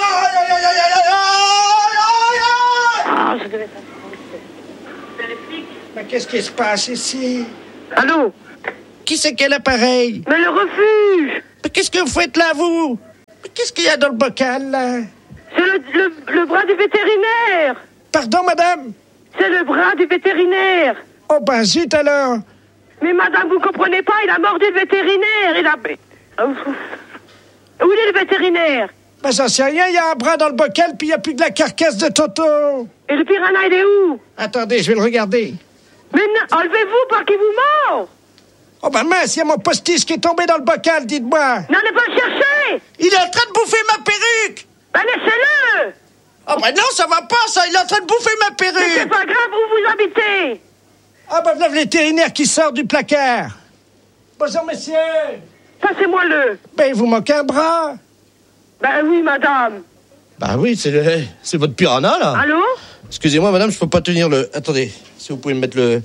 Ah, je devais Mais qu'est-ce qui se passe ici? Allô? Qui c'est quel appareil? Mais le refuge! Mais qu'est-ce que vous faites là, vous? Mais qu'est-ce qu'il y a dans le bocal, là? C'est le bras du vétérinaire! Pardon, madame? C'est le bras du vétérinaire! Oh, ben zut alors! Mais madame, vous comprenez pas, il a mordu le vétérinaire! Il a... Où est le vétérinaire? Ben j'en sais rien, il y a un bras dans le bocal, puis il n'y a plus que la carcasse de Toto! Et le piranha, il est où? Attendez, je vais le regarder. Mais enlevez-vous, pas qu'il vous mord! Oh ben mince, il y a mon postiche qui est tombé dans le bocal, dites-moi! N'allez pas le chercher! Il est en train de bouffer ma perruque! Ben laissez-le! Oh ben non, ça va pas, ça! Il est en train de bouffer ma perruque! Mais c'est pas grave, où vous habitez? Ah ben voilà le vétérinaire qui sort du placard! Bonjour, messieurs! Passez-moi le! Ben, il vous manque un bras! Ben oui, madame! Bah oui, c'est votre piranha, là! Allô? Excusez-moi, madame, je peux pas tenir le... Attendez, si vous pouvez me mettre le...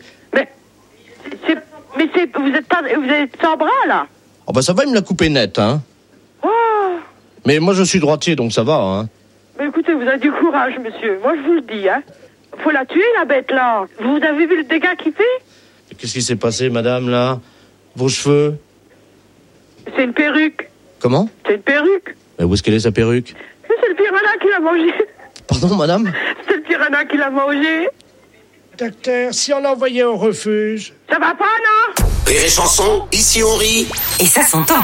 Vous êtes sans bras, là? Oh bah ça va, il me l'a coupé net, hein. Oh! Mais moi, je suis droitier, donc ça va, hein. Mais écoutez, vous avez du courage, monsieur. Moi, je vous le dis, hein. Faut la tuer, la bête, là. Vous avez vu le dégât qu'il fait? Qu'est-ce qui s'est passé, madame, là? Vos cheveux? C'est une perruque. Comment? C'est une perruque. Mais où est-ce qu'elle est, sa perruque? C'est le piranha qui l'a mangé. Pardon, madame? C'est le piranha qui l'a mangé. Docteur, si on l'envoyait au refuge... Ça va pas, non? Rire et chanson, ici on rit. Et ça s'entend.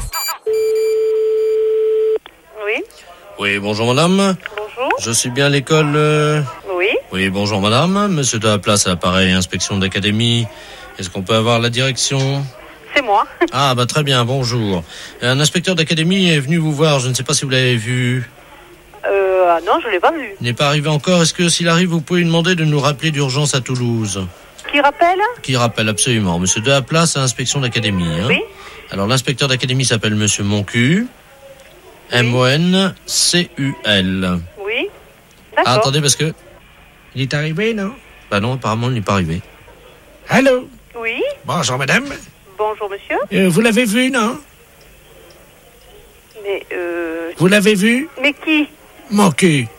Oui. Oui, bonjour, madame. Bonjour. Je suis bien à l'école... Oui. Oui, bonjour, madame. Monsieur de la place à l'appareil, inspection d'académie. Est-ce qu'on peut avoir la direction? C'est moi. Ah, bah très bien, bonjour. Un inspecteur d'académie est venu vous voir, je ne sais pas si vous l'avez vu. Ah non, je l'ai pas vu. Il n'est pas arrivé encore. Est-ce que s'il arrive, vous pouvez lui demander de nous rappeler d'urgence à Toulouse? Qui rappelle? Qui rappelle, absolument. Monsieur de la place à inspection d'académie. Hein. Oui. Alors, l'inspecteur d'académie s'appelle Monsieur Moncu. Oui. M-O-N-C-U-L. Oui. D'accord. Ah, attendez, parce que... Il est arrivé, non? Bah non, apparemment, il n'est pas arrivé. Allô? Oui. Bonjour, madame. Bonjour, monsieur. Vous l'avez vu, non? Mais, Vous l'avez vu? Mais qui? Mon cul.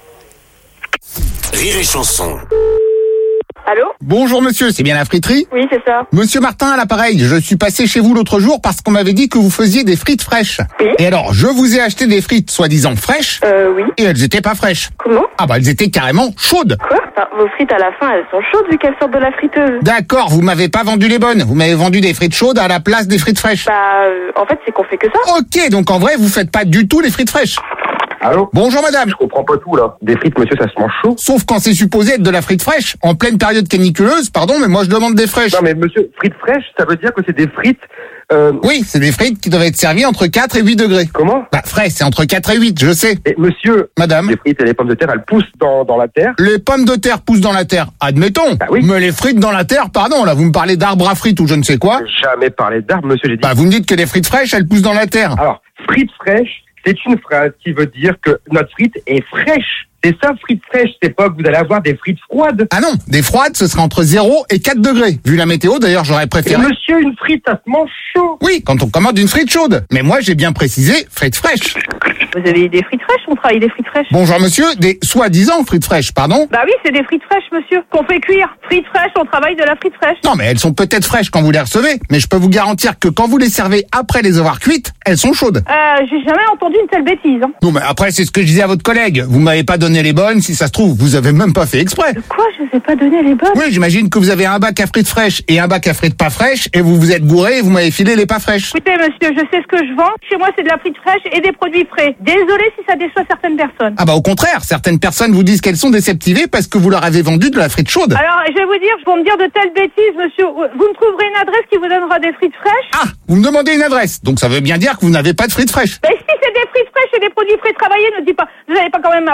Rire et chanson. Allô? Bonjour monsieur, c'est bien la friterie? Oui, c'est ça. Monsieur Martin à l'appareil, je suis passé chez vous l'autre jour parce qu'on m'avait dit que vous faisiez des frites fraîches. Oui. Et alors, je vous ai acheté des frites soi-disant fraîches. Oui. Et elles étaient pas fraîches. Comment? Ah bah elles étaient carrément chaudes. Quoi? Enfin, vos frites à la fin, elles sont chaudes vu qu'elles sortent de la friteuse. D'accord, vous m'avez pas vendu les bonnes. Vous m'avez vendu des frites chaudes à la place des frites fraîches. Bah, en fait, c'est qu'on fait que ça. Ok, donc en vrai, vous faites pas du tout les frites fraîches. Allô? Bonjour madame. Je comprends pas tout là. Des frites, monsieur, ça se mange chaud. Sauf quand c'est supposé être de la frite fraîche. En pleine période caniculeuse, pardon, mais moi je demande des fraîches. Non mais monsieur, frites fraîches, ça veut dire que c'est des frites... Oui, c'est des frites qui doivent être servies entre 4 et 8 degrés. Comment? Bah frais, c'est entre 4 et 8, je sais. Et monsieur, madame, les frites et les pommes de terre, elles poussent dans la terre. Les pommes de terre poussent dans la terre, admettons. Bah oui. Mais les frites dans la terre, pardon, là vous me parlez d'arbres à frites ou je ne sais quoi. J'ai jamais parlé d'arbres, monsieur, j'ai dit... Bah vous me dites que les frites fraîches, elles poussent dans la terre. Alors, frites fraîches, c'est une phrase qui veut dire que notre frite est fraîche. C'est ça, frites fraîches, c'est pas que vous allez avoir des frites froides. Ah non, des froides, ce serait entre 0 et 4 degrés. Vu la météo, d'ailleurs, j'aurais préféré... Et monsieur, une frite, ça se mange chaud. Oui, quand on commande une frite chaude. Mais moi, j'ai bien précisé frites fraîches. Vous avez des frites fraîches? On travaille des frites fraîches. Bonjour monsieur, des soi-disant frites fraîches, pardon? Bah oui, c'est des frites fraîches, monsieur, qu'on fait cuire. Frites fraîches, on travaille de la frite fraîche. Non, mais elles sont peut-être fraîches quand vous les recevez, mais je peux vous garantir que quand vous les servez après les avoir cuites, elles sont chaudes. J'ai jamais entendu une telle bêtise. Hein. Non, mais après, c'est ce que je disais à votre collègue. Vous m'avez pas donné les bonnes, si ça se trouve, vous avez même pas fait exprès. Quoi? Je vous ai pas donné les bonnes? Oui, j'imagine que vous avez un bac à frites fraîches et un bac à frites pas fraîches, et vous vous êtes gouré et vous m'avez filé les pas fraîches. Écoutez, monsieur, je sais ce que je vends. Chez moi, c'est de la frite fraîche et des produits frais. Désolé si ça déçoit certaines personnes. Ah bah au contraire, certaines personnes vous disent qu'elles sont déceptivées parce que vous leur avez vendu de la frite chaude. Alors, je vais vous dire, pour me dire de telles bêtises, monsieur, vous me trouverez une adresse qui vous donnera des frites fraîches. Ah, vous me demandez une adresse, donc ça veut bien dire que vous n'avez pas de frites fraîches. Mais si c'est des frites fraîches et des produits frais travaillés, ne dis pas, vous n'allez pas quand même m'apprendre mon métier.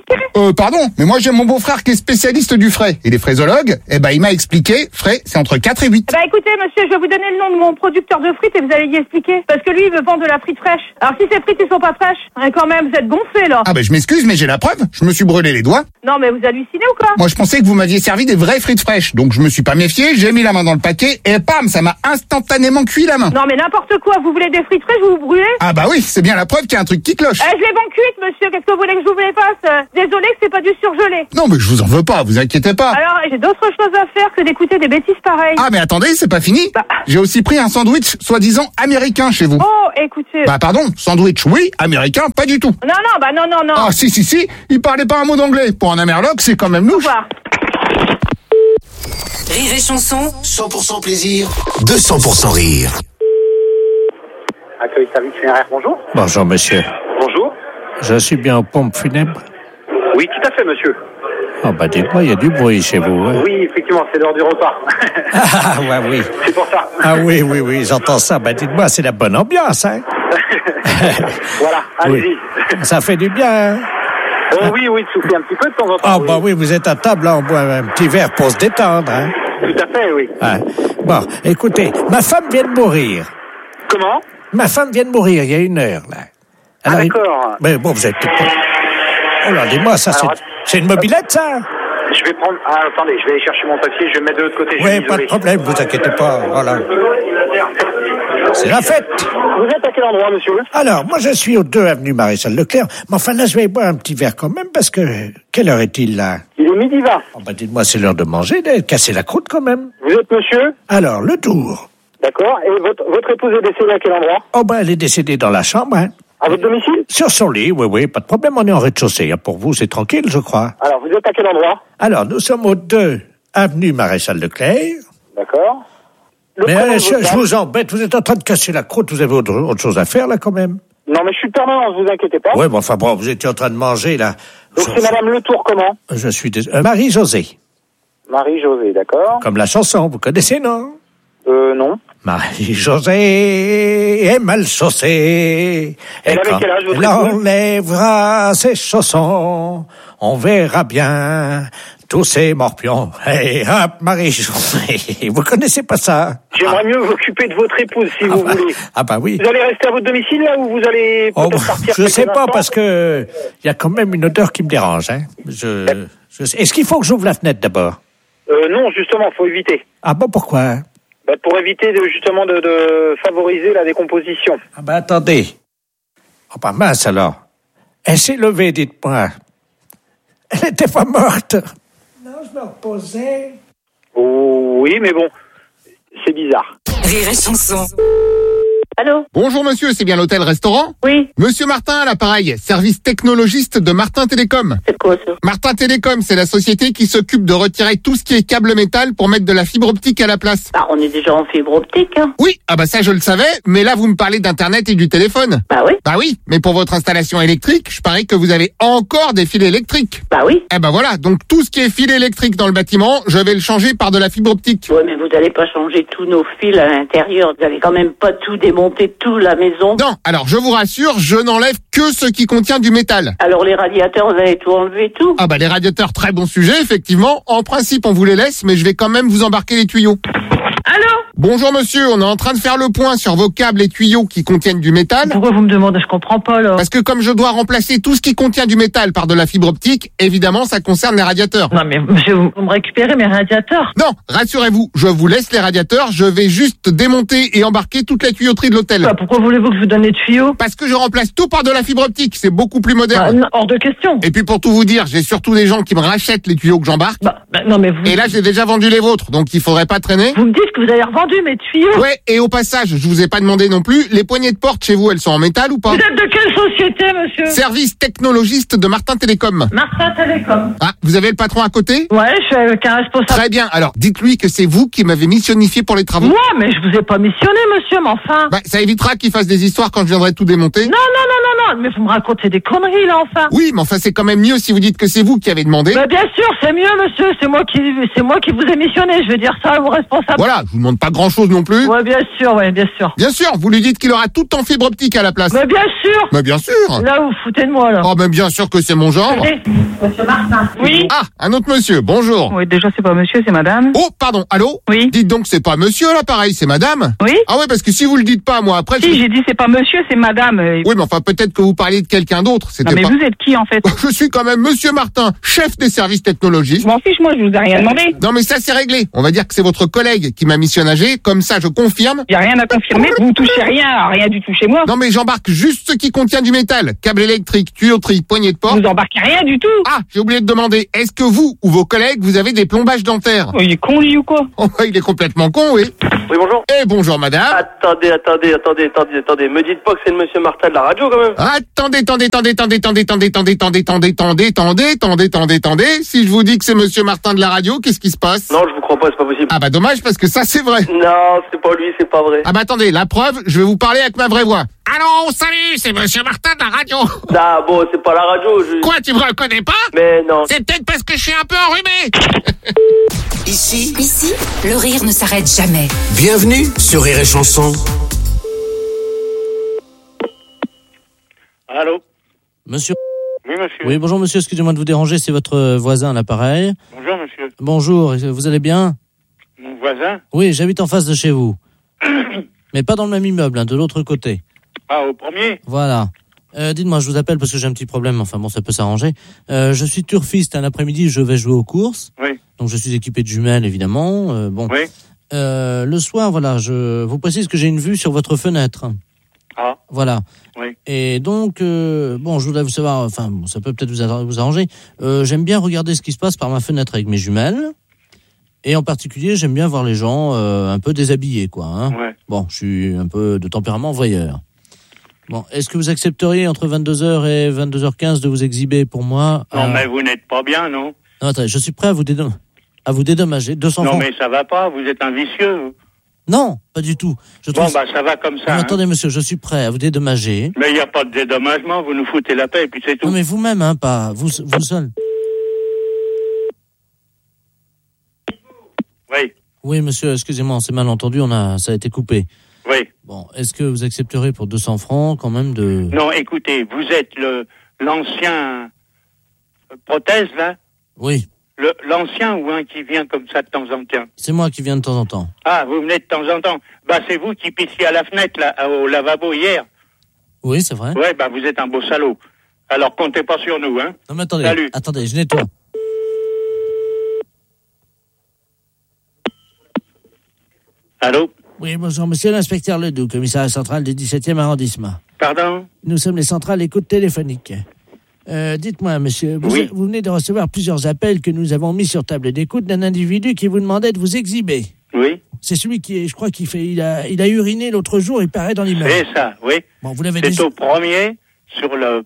expliqué. Pardon, mais moi j'ai mon beau-frère qui est spécialiste du frais. Il est fraisologue, et ben il m'a expliqué, frais, c'est entre 4 et 8. Bah écoutez, monsieur, je vais vous donner le nom de mon producteur de frites et vous allez y expliquer. Parce que lui, il veut vendre de la frite fraîche. Alors si ces frites, ils sont pas fraîches, quand même, vous êtes gonflé, là. Ah ben je m'excuse, mais j'ai la preuve, je me suis brûlé les doigts. Non, mais vous hallucinez ou quoi? Moi je pensais que vous m'aviez servi des vraies frites fraîches, donc je me suis pas méfié, j'ai mis la main dans le paquet, et pam, ça m'a instantanément cuit la main. Non, mais n'importe quoi, vous voulez des frites fraîches, vous vous brûlez? Ah bah oui, c'est bien la preuve qu'il y a un truc qui cloche. Je les vends cuites, monsieur, qu'est-ce que vous voulez que je vous les fasse? Désolé que c'est pas du surgelé. Non mais je vous en veux pas, vous inquiétez pas. Alors, j'ai d'autres choses à faire que d'écouter des bêtises pareilles. Ah mais attendez, c'est pas fini. J'ai aussi pris un sandwich soi-disant américain chez vous. Oh, écoutez. Bah pardon, sandwich oui, américain pas du tout. Non, non. Ah si, il parlait pas un mot d'anglais. Pour un Amerloc, c'est quand même louche. Rire et chanson. 100% plaisir, 200% rire. Accueil service funéraire, bonjour. Bonjour, monsieur. Bonjour. Je suis bien aux pompes funèbres? Oui, tout à fait, monsieur. Oh, bah, dites-moi, il y a du bruit chez vous, hein? Oui, effectivement, c'est l'heure du repas. Ah, ouais, oui. C'est pour ça. Ah, oui, j'entends ça. Bah, dites-moi, c'est la bonne ambiance, hein? Voilà, allez-y. Oui. Ça fait du bien, hein? Oui, de souffler un petit peu de temps en temps. Ah, bah oui, vous êtes à table, là, on boit un petit verre pour se détendre, hein? Tout à fait, oui. Ah. Bon, écoutez, ma femme vient de mourir. Comment? Ma femme vient de mourir il y a 1 heure, là. Alors, d'accord. Mais bon, vous êtes... Oh là, dis-moi, ça, c'est une mobilette, ça? Je vais prendre... Ah, attendez, je vais aller chercher mon papier, je vais me mettre de l'autre côté. Oui, pas de problème, vous inquiétez pas, voilà. C'est la fête. Vous êtes à quel endroit, monsieur? Alors, moi, je suis au 2 avenue Maréchal Leclerc, mais enfin, là, je vais boire un petit verre quand même, parce que... Quelle heure est-il, là? Il est 12h20. Oh, bah, dites-moi, c'est l'heure de manger, de casser la croûte, quand même. Vous êtes monsieur? Alors, le tour. D'accord, et votre épouse est décédée à quel endroit? Oh, ben, elle est décédée dans la chambre, hein. À votre domicile? Sur son lit, oui, pas de problème, on est en rez-de-chaussée. Pour vous, c'est tranquille, je crois. Alors, vous êtes à quel endroit? Alors, nous sommes au 2 avenue Maréchal Leclerc. D'accord. Mais je vous embête, vous êtes en train de casser la croûte, vous avez autre chose à faire, là, quand même? Non, mais je suis permanent, ne vous inquiétez pas. Oui, bon, enfin, bon, vous étiez en train de manger, là. Donc, c'est Madame Le Tour, comment? Je suis désolé. Marie-Josée. Marie-Josée, d'accord. Comme la chanson, vous connaissez, non? Non. Marie-Josée est mal chaussée. Elle avait quel âge, votre épouse? Elle enlèvera ses chaussons, on verra bien tous ces morpions. Hey, hop, Marie-Josée. Vous connaissez pas ça? J'aimerais mieux m'occuper de votre épouse, si vous voulez. Ah bah oui. Vous allez rester à votre domicile, là, ou vous allez peut-être partir? Je sais pas, parce que il y a quand même une odeur qui me dérange, hein. Est-ce qu'il faut que j'ouvre la fenêtre d'abord? Non, justement, faut éviter. Ah bon, pourquoi? Pour éviter justement de favoriser la décomposition. Ah ben attendez. Oh bah mince alors. Elle s'est levée, dites-moi. Elle n'était pas morte. Non, je me reposais. Oh, oui, mais bon, c'est bizarre. Rire et chanson. Allô? Bonjour monsieur, c'est bien l'hôtel-restaurant? Oui. Monsieur Martin à l'appareil, service technologiste de Martin Télécom. C'est quoi ça? Martin Télécom, c'est la société qui s'occupe de retirer tout ce qui est câble métal pour mettre de la fibre optique à la place. Bah, on est déjà en fibre optique, hein. Oui, ah bah ça je le savais, mais là vous me parlez d'internet et du téléphone. Bah oui. Bah oui, mais pour votre installation électrique, je parie que vous avez encore des fils électriques. Bah oui. Eh ben voilà, donc tout ce qui est fil électrique dans le bâtiment, je vais le changer par de la fibre optique. Ouais, mais vous n'allez pas changer tous nos fils à l'intérieur. Vous allez quand même pas tout démonter, tout la maison. Non, alors je vous rassure, je n'enlève que ce qui contient du métal. Alors les radiateurs, vous allez tout enlever, tout? Ah bah les radiateurs, très bon sujet, effectivement. En principe, on vous les laisse, mais je vais quand même vous embarquer les tuyaux. Allô? Bonjour monsieur, on est en train de faire le point sur vos câbles et tuyaux qui contiennent du métal. Pourquoi vous me demandez? Je comprends pas, là. Parce que comme je dois remplacer tout ce qui contient du métal par de la fibre optique, évidemment, ça concerne les radiateurs. Non, mais monsieur, vous me récupérez mes radiateurs? Non, rassurez-vous, je vous laisse les radiateurs, je vais juste démonter et embarquer toute la tuyauterie de l'hôtel. Bah, pourquoi voulez-vous que je vous donne les tuyaux? Parce que je remplace tout par de la fibre optique, c'est beaucoup plus moderne. Bah, non, hors de question. Et puis pour tout vous dire, j'ai surtout des gens qui me rachètent les tuyaux que j'embarque. Bah, non, mais vous... Et là, j'ai déjà vendu les vôtres, donc il faudrait pas traîner. Vous me dites que vous avez revendu mes tuyaux? Ouais, et au passage, je vous ai pas demandé non plus, les poignées de porte chez vous, elles sont en métal ou pas? Vous êtes de quelle société, monsieur? Service technologiste de Martin Télécom. Martin Télécom. Ah, vous avez le patron à côté? Ouais, je suis avec un responsable. Très bien, alors dites-lui que c'est vous qui m'avez missionnifié pour les travaux. Moi, mais je vous ai pas missionné, monsieur, mais enfin... Bah, ça évitera qu'il fasse des histoires quand je viendrai tout démonter. Non, mais vous me racontez des conneries, là, enfin. Oui, mais enfin, c'est quand même mieux si vous dites que c'est vous qui avez demandé. Bah, bien sûr, c'est mieux, monsieur, c'est moi qui vous ai missionné, je veux dire ça à vos responsables. Voilà, je vous demande pas grand-chose non plus. Ouais, bien sûr, bien sûr. Bien sûr, vous lui dites qu'il aura tout en fibre optique à la place. Mais bien sûr. Mais bien sûr. Là, vous foutez de moi, là. Oh, mais bien sûr que c'est mon genre. Allez. Monsieur Martin. Oui. Ah, un autre monsieur, bonjour. Oui, déjà, c'est pas monsieur, c'est madame. Oh, pardon, allô? Oui. Dites donc, c'est pas monsieur, là, pareil, c'est madame? Oui. Ah ouais, parce que si vous le dites pas, moi, après... Si, j'ai dit c'est pas monsieur, c'est madame. Oui, mais enfin, peut-être que vous parliez de quelqu'un d'autre, c'était Non, mais pas... vous êtes qui, en fait? Je suis quand même monsieur Martin, chef des services technologiques. Je m'en fiche, moi, je vous ai rien demandé. Non, mais ça, c'est réglé. On va dire que c'est votre collègue qui m'a missionné, comme ça, je confirme. Y a rien à confirmer, vous touchez rien du tout chez moi. Non, mais j'embarque juste ce qui contient du métal. Câble électrique, tuyauterie, poignée de porte. Vous embarquez rien du tout. Ah, j'ai oublié de demander, est-ce que vous ou vos collègues, vous avez des plombages dentaires? Oh, il est con, lui, ou quoi? Oh, il est complètement con, oui. Oui, bonjour. Eh, bonjour, madame. Attendez. Me dites pas que c'est le monsieur Martin de la radio, quand même. Attendez. Si je vous dis que c'est monsieur Martin de la radio, qu'est-ce qui se passe? Non, je vous crois pas, c'est pas possible. Ah bah dommage, parce que ça, c'est vrai. Non, c'est pas lui, c'est pas vrai. Ah bah attendez, la preuve, je vais vous parler avec ma vraie voix. Allô, salut, c'est monsieur Martin de la radio. Ah bon, c'est pas la radio, Quoi, tu me reconnais pas? Mais non. C'est peut-être parce que je suis un peu enrhumé. Ici, le rire ne s'arrête jamais. bienvenue sur Rire et Chanson. Allô? Monsieur. Oui, monsieur. Oui, bonjour monsieur, excusez-moi de vous déranger, c'est votre voisin à l'appareil. Bonjour, monsieur. Bonjour, vous allez bien? Mon voisin? Oui, j'habite en face de chez vous. Mais pas dans le même immeuble, hein, de l'autre côté. Ah, au premier? Voilà. Dites-moi, je vous appelle parce que j'ai un petit problème, enfin bon, ça peut s'arranger. Je suis turfiste, un après-midi, je vais jouer aux courses. Oui. Donc je suis équipé de jumelles, évidemment. Bon. Oui. Le soir, voilà, je vous précise que j'ai une vue sur votre fenêtre. Ah. Voilà. Oui. Et donc, bon, je voudrais vous savoir, enfin, bon, ça peut peut-être vous arranger. J'aime bien regarder ce qui se passe par ma fenêtre avec mes jumelles. Et en particulier, j'aime bien voir les gens un peu déshabillés, quoi. Hein. Ouais. Bon, je suis un peu de tempérament voyeur. Bon, est-ce que vous accepteriez entre 22h et 22h15 de vous exhiber pour moi? Non, mais vous n'êtes pas bien, non? Non, attendez, je suis prêt à vous dédommager. 200 Non, francs. mais ça va pas, vous êtes un vicieux. Vous. Non, pas du tout. Bon, bah, ça va comme ça. Non, hein. attendez, monsieur, je suis prêt à vous dédommager. Mais il n'y a pas de dédommagement, vous nous foutez la paix et puis c'est tout. Non, mais vous-même, hein, pas vous seul. Oui. Oui, monsieur, excusez-moi, c'est mal entendu, ça a été coupé. Oui. Bon, est-ce que vous accepterez pour 200 francs quand même de... Non, écoutez, vous êtes l'ancien prothèse, là? Oui. L'ancien ou un qui vient comme ça de temps en temps? C'est moi qui viens de temps en temps. Ah, vous venez de temps en temps. Bah, c'est vous qui pissiez à la fenêtre, là, au lavabo hier. Oui, c'est vrai. Ouais, bah, vous êtes un beau salaud. Alors, comptez pas sur nous, hein. Non, mais attendez. Salut. Attendez, je nettoie. Allô? Oui, bonjour, monsieur l'inspecteur Ledoux, commissariat central du 17e arrondissement. Pardon? Nous sommes les centrales écoute téléphonique. Dites-moi, monsieur, vous venez de recevoir plusieurs appels que nous avons mis sur table d'écoute d'un individu qui vous demandait de vous exhiber. Oui. C'est celui qui est, je crois il a uriné l'autre jour, il paraît dans l'immeuble. C'est ça, oui. Bon, vous l'avez C'est déjà... au premier, sur le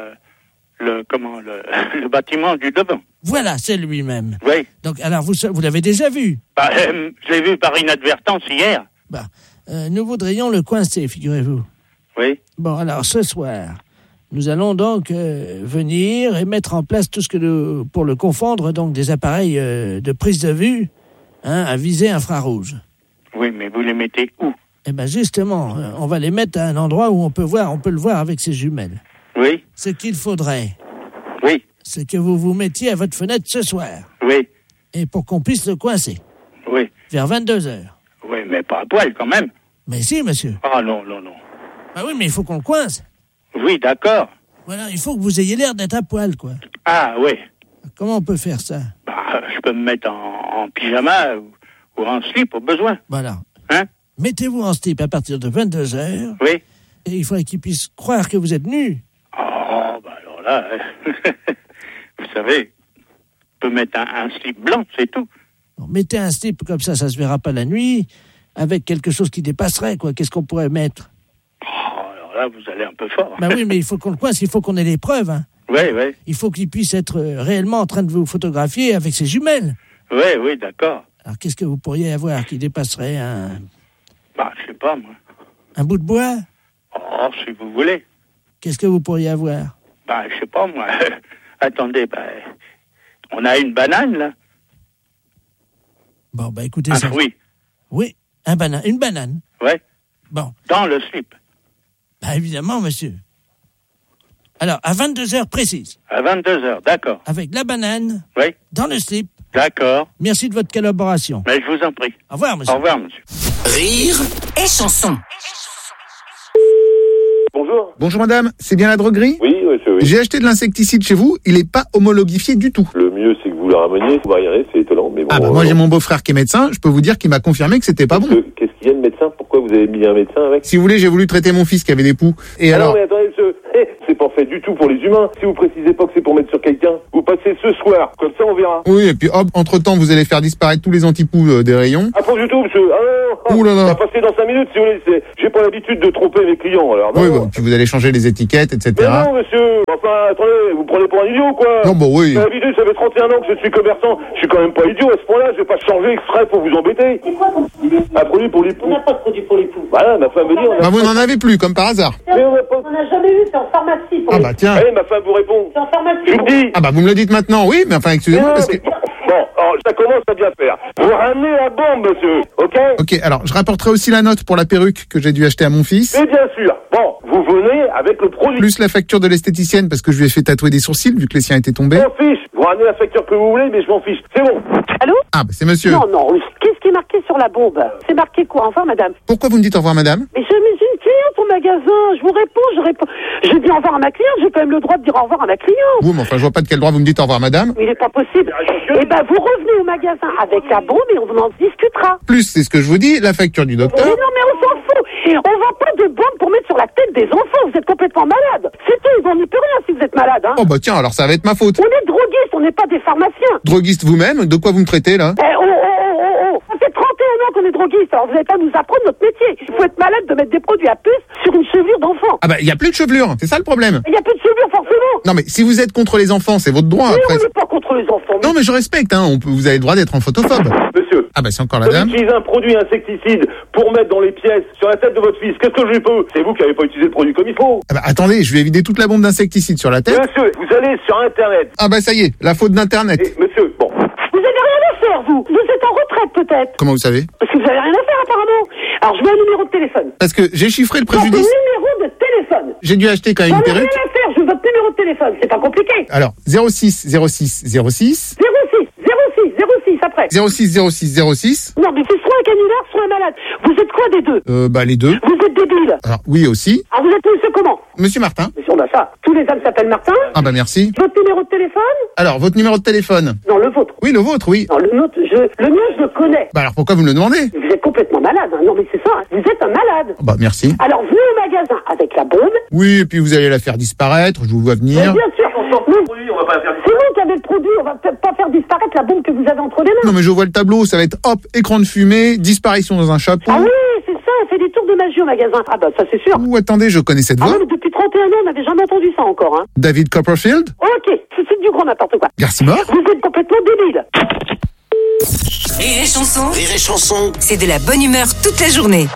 bâtiment du devant. Voilà, c'est lui-même. Oui. Donc, alors, vous l'avez déjà vu? Bah, je l'ai vu par inadvertance hier. Bah, nous voudrions le coincer, figurez-vous. Oui. Bon, alors, ce soir, nous allons donc venir et mettre en place tout ce que pour le confondre, donc des appareils de prise de vue, à visée infrarouge. Oui, mais vous les mettez où? Eh ben, justement, on va les mettre à un endroit où on peut le voir avec ses jumelles. Oui. Ce qu'il faudrait. Oui. C'est que vous vous mettiez à votre fenêtre ce soir. Oui. Et pour qu'on puisse le coincer. Oui. Vers 22h. Oui, mais pas à poil quand même. Mais si, monsieur. Ah non. Ah oui, mais il faut qu'on le coince. Oui, d'accord. Voilà, il faut que vous ayez l'air d'être à poil, quoi. Ah oui. Comment on peut faire ça? Bah, je peux me mettre en pyjama ou en slip au besoin. Voilà. Hein? Mettez-vous en slip à partir de 22h. Oui. Et il faudrait qu'il puisse croire que vous êtes nu. Oh, bah alors là, vous savez, on peut mettre un slip blanc, c'est tout. Bon, mettez un slip comme ça se verra pas la nuit, avec quelque chose qui dépasserait, quoi. Qu'est-ce qu'on pourrait mettre? Oh, alors là, vous allez un peu fort. Bah oui, mais il faut qu'on le coince, il faut qu'on ait les preuves, hein. Oui. Il faut qu'il puisse être réellement en train de vous photographier avec ses jumelles. Oui, d'accord. Alors, qu'est-ce que vous pourriez avoir qui dépasserait un... Bah, je sais pas, moi. Un bout de bois? Oh, si vous voulez. Qu'est-ce que vous pourriez avoir? Bah, je sais pas, moi. Attendez, bah, on a une banane, là. Bon, bah, écoutez un ça. fruit. Oui, une banane. Ouais. Bon. Dans le slip. Bah, évidemment, monsieur. Alors, à 22h précise. À 22h, d'accord. Avec la banane. Oui. Dans le slip. D'accord. Merci de votre collaboration. Mais je vous en prie. Au revoir, monsieur. Au revoir, monsieur. Rire et chanson. Bonjour. Bonjour madame, c'est bien la droguerie? Oui, monsieur, oui. J'ai acheté de l'insecticide chez vous, il est pas homologifié du tout. Le mieux, c'est que vous la rameniez, vous variez, c'est étonnant, mais bon. Ah bah moi j'ai mon beau-frère qui est médecin, je peux vous dire qu'il m'a confirmé que c'était pas bon. Qu'est-ce qu'il y a de médecin? Pourquoi vous avez mis un médecin avec? Si vous voulez, j'ai voulu traiter mon fils qui avait des poux. Et alors... Non mais attendez monsieur, c'est pas fait du tout pour les humains. Si vous précisez pas que c'est pour mettre sur quelqu'un, vous passez ce soir, comme ça on verra. Oui, et puis hop, entre-temps vous allez faire disparaître tous les antipoux des rayons. Ah pas du tout monsieur, ah non, ouh là là. Ça va passer dans 5 minutes si vous voulez, j'ai pas l'habitude de tromper mes clients alors. Non, oui, bon, puis vous allez changer les étiquettes, etc. Mais non monsieur, enfin attendez, vous prenez pour un idiot quoi. Non bon oui. D'habitude ça fait 31 ans que je suis commerçant, je suis quand même pas idiot à ce point-là, je vais pas changer exprès pour vous embêter. C'est quoi ton produit? Un produit pour les poux. On n'a pas de produit pour les poux. Voilà, ma femme me dit... Bah vous n'en avez plus, comme par hasard. Mais on n'a pas... On n'a jamais eu, c'est en pharmacie pour Ah les bah tiens. Oui, ma femme vous répond. C'est en pharmacie. Je vous dis. Ah bah vous me le dites maintenant, oui, mais enfin excusez-moi parce que... Bon, alors, ça commence à bien faire. Vous ramenez la bombe, monsieur, ok? Ok, alors je rapporterai aussi la note pour la perruque que j'ai dû acheter à mon fils. Mais bien sûr. Bon, vous venez avec le produit. Plus la facture de l'esthéticienne parce que je lui ai fait tatouer des sourcils vu que les siens étaient tombés. Je m'en fiche. Vous ramenez la facture que vous voulez, mais je m'en fiche. C'est bon. Allô? Ah bah c'est monsieur. Non, non. Qu'est-ce qui est marqué sur la bombe? C'est marqué quoi? Enfin, madame. Pourquoi vous me dites au revoir madame? Mais j'ai une cliente au magasin. Je vous réponds. Je dis au revoir à ma cliente. J'ai quand même le droit de dire au revoir à ma cliente. Oui, mais enfin je vois pas de quel droit vous me dites au revoir madame. Mais il n'est pas possible. Eh ben, vous revenez au magasin avec la bombe et on en discutera. Plus, c'est ce que je vous dis, la facture du docteur. Mais non, mais on s'en fout. On vend pas de bombe pour mettre sur la tête des enfants. Vous êtes complètement malade. C'est tout. Ils n'en n'y peut rien si vous êtes malade, hein. Oh bah tiens, alors ça va être ma faute. On est droguistes, on n'est pas des pharmaciens. Droguiste vous-même? De quoi vous me traitez là? Ça fait 31 ans qu'on est droguiste. Alors vous n'allez pas nous apprendre notre métier. Il faut être malade de mettre des produits à puce sur une chevelure d'enfant. Ah bah il y a plus de chevelure, c'est ça le problème. Il y a plus de chevelure forcément. Non mais si vous êtes contre les enfants, c'est votre droit. Mais après. on n'est pas contre les enfants. Non mais je respecte, hein. Vous avez le droit d'être un photophobe. Monsieur. Ah bah c'est encore la dame. Utilise un produit insecticide pour mettre dans les pièces sur la tête de votre fils. Qu'est-ce que je lui peux? C'est vous qui n'avez pas utilisé le produit comme il faut. Ah bah attendez, je vais vider toute la bombe d'insecticide sur la tête. Monsieur, vous allez sur Internet. Ah bah ça y est, la faute d'Internet. Et, monsieur, bon. Vous avez rien à faire, vous. Vous êtes en retraite peut-être. Comment vous savez? Parce que vous avez rien à faire apparemment. Alors je veux un numéro de téléphone. Parce que j'ai chiffré le Votre préjudice. numéro de téléphone. J'ai dû acheter quand même une J'en ai perruque. rien à faire, je veux votre numéro de téléphone. C'est pas compliqué. Alors 06 06 06 06 après. 06 06 06. Non mais c'est soit un canular, soit un malade. Vous êtes quoi des deux? Bah les deux. Vous êtes débile. Alors oui aussi. Ah vous êtes monsieur comment? Monsieur Martin. Mais si on a ça. Tous les hommes s'appellent Martin. Ah bah merci. Votre numéro de téléphone? Alors votre numéro de téléphone? Non, le vôtre. Oui, le vôtre, oui. Non, le nôtre, le mien, je le connais. Bah alors pourquoi vous me le demandez? Vous êtes complètement malade, hein. Non mais c'est ça, hein. Vous êtes un malade. Bah merci. Alors venez au magasin avec la bombe. Oui, et puis vous allez la faire disparaître, je vous vois venir. Mais bien sûr, on va pas la faire disparaître. C'est vous qui avez le produit, on va peut-être pas faire disparaître la bombe que vous avez entre les mains. Non mais je vois le tableau, ça va être hop, écran de fumée, disparition dans un chapeau. Ah oui, c'est ça, on fait des tours de magie au magasin. Ah bah ça c'est sûr. Ouh, attendez, je connais cette Ah voix. non, mais depuis 31 ans, on n'avait jamais entendu ça encore, hein. David Copperfield? Ok, c'est du grand n'importe quoi. Garcimore? Vous êtes complètement débile. Rire et chanson. Rire et chanson. C'est de la bonne humeur toute la journée.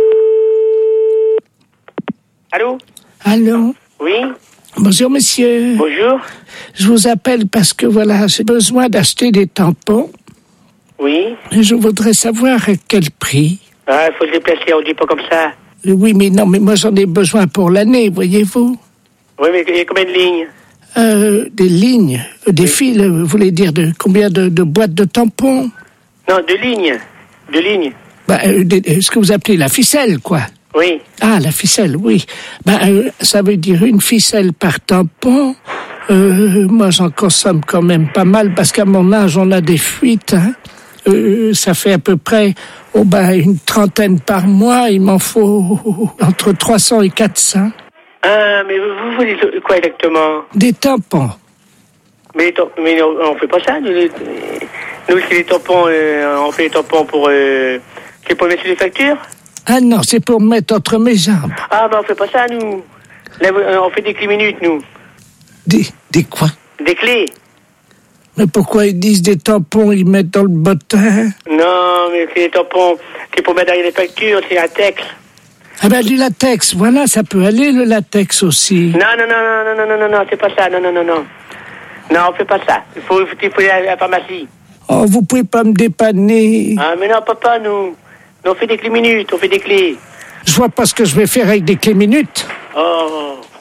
Allô? Allô? Oui? Bonjour, monsieur. Bonjour? Je vous appelle parce que, voilà, j'ai besoin d'acheter des tampons. Oui? Et je voudrais savoir à quel prix. Ah, il faut se déplacer, on dit pas comme ça. Oui, mais non, mais moi, j'en ai besoin pour l'année, voyez-vous. Oui, mais il y a combien de lignes? Des lignes, des fils, vous voulez dire de combien de boîtes de tampons? Non, de lignes. De lignes. Bah, ce que vous appelez la ficelle, quoi. Oui. Ah, la ficelle, oui. Ça veut dire une ficelle par tampon. Moi, j'en consomme quand même pas mal parce qu'à mon âge, on a des fuites. Hein. Ça fait à peu près une trentaine par mois. Il m'en faut entre 300 et 400. Ah, mais vous voulez quoi exactement? Des tampons. Mais on fait pas ça. Nous c'est les tampons, on fait les tampons pour... c'est pour mettre sur les factures? Ah non, c'est pour mettre entre mes jambes. Ah, on fait pas ça, nous. Là, on fait des clés minutes, nous. Des quoi? Des clés. Mais pourquoi ils disent des tampons, ils mettent dans le bottin? Non, mais c'est des tampons, c'est pour mettre derrière les factures, c'est latex. Ah du latex, voilà, ça peut aller, le latex aussi. Non, c'est pas ça, non. Non, on fait pas ça. Il faut aller à la pharmacie. Oh, vous pouvez pas me dépanner. Ah, mais non, papa, nous on fait des clés minutes, on fait des clés. Je vois pas ce que je vais faire avec des clés minutes. Oh.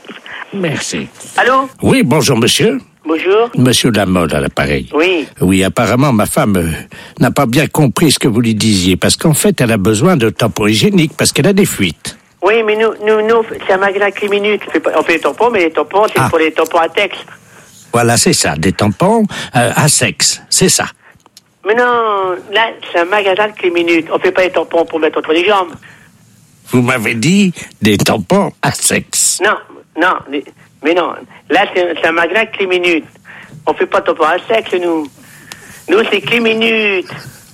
Merci. Allô? Oui, bonjour, monsieur. Bonjour. Monsieur Lamolle à l'appareil. Oui. Oui, apparemment, ma femme n'a pas bien compris ce que vous lui disiez, parce qu'en fait, elle a besoin de tampons hygiéniques, parce qu'elle a des fuites. Oui, mais nous, c'est un magasin Climinute. On fait les tampons, mais les tampons, c'est pour les tampons à texte. Voilà, c'est ça, des tampons à sexe, c'est ça. Mais non, là, c'est un magasin Climinute. On fait pas les tampons pour mettre entre les jambes. Vous m'avez dit des tampons à sexe. Non, mais non. Là, c'est un magasin Climinute. On fait pas de tampons à sexe, nous. Nous, c'est Climinute.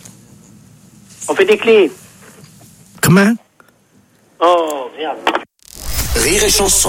On fait des clés. Comment? Oh, merde. Rire et chanson.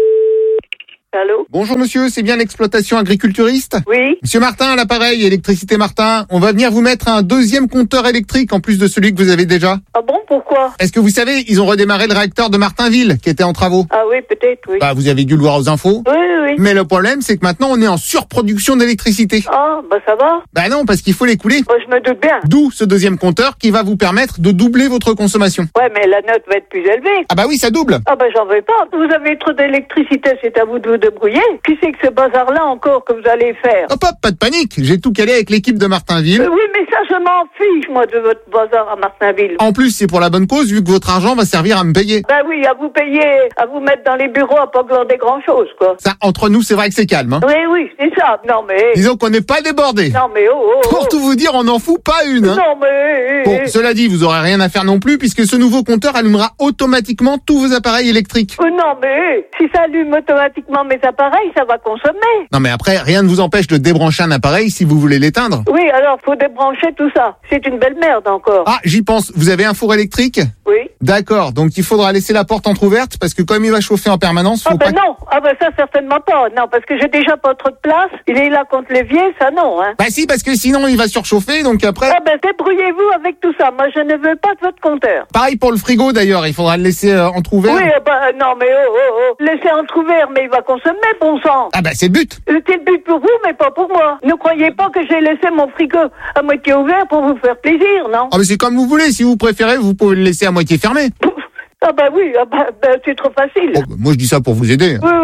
Allô? Bonjour monsieur, c'est bien l'exploitation agriculturiste? Oui. Monsieur Martin à l'appareil, Électricité Martin, on va venir vous mettre un deuxième compteur électrique en plus de celui que vous avez déjà. Ah bon, pourquoi? Est-ce que vous savez, ils ont redémarré le réacteur de Martinville qui était en travaux? Ah oui, peut-être, oui. Bah, vous avez dû le voir aux infos. Oui. Mais le problème, c'est que maintenant, on est en surproduction d'électricité. Ah, bah ça va. Bah non, parce qu'il faut l'écouler. Bah, je me doute bien. D'où ce deuxième compteur qui va vous permettre de doubler votre consommation. Ouais, mais la note va être plus élevée. Ah bah oui, ça double. Ah bah j'en veux pas. Vous avez trop d'électricité, c'est à vous de vous débrouiller. Qui c'est que ce bazar-là encore que vous allez faire? Hop, pas de panique. J'ai tout calé avec l'équipe de Martinville. Oui, mais ça, je m'en fiche, moi, de votre bazar à Martinville. En plus, c'est pour la bonne cause, vu que votre argent va servir à me payer. Bah oui, à vous payer, à vous mettre dans les bureaux, à pas glander grand-chose, quoi. Ça, entre nous, c'est vrai que c'est calme, hein. Oui, c'est ça. Non, mais... Disons qu'on n'est pas débordé. Non, mais Pour tout vous dire, on n'en fout pas une, hein. Non, mais... Bon, cela dit, vous aurez rien à faire non plus, puisque ce nouveau compteur allumera automatiquement tous vos appareils électriques. Non, mais si ça allume automatiquement mes appareils, ça va consommer. Non, mais après, rien ne vous empêche de débrancher un appareil si vous voulez l'éteindre. Oui, alors, faut débrancher tout ça. C'est une belle merde, encore. Ah, j'y pense. Vous avez un four électrique? Oui. D'accord, donc il faudra laisser la porte entrouverte, parce que comme il va chauffer en permanence, faut pas... non, ça, certainement pas. Non, parce que j'ai déjà pas trop de place. Il est là contre l'évier, ça non, hein. Bah si, parce que sinon il va surchauffer, donc après... Débrouillez-vous avec tout ça. Moi, je ne veux pas de votre compteur. Pareil pour le frigo, d'ailleurs, il faudra le laisser entrouvert. Oui, non, mais laissez entrouvert, mais il va consommer, bon sang. Ah bah c'est le but. C'est le but pour vous, mais pas pour moi. Ne croyez pas que j'ai laissé mon frigo à moitié ouvert pour vous faire plaisir, non? Ah mais c'est comme vous voulez, si vous préférez, vous pouvez le laisser à moitié fermé. Ah bah oui, c'est trop facile. Bon, moi je dis ça pour vous aider. Oui.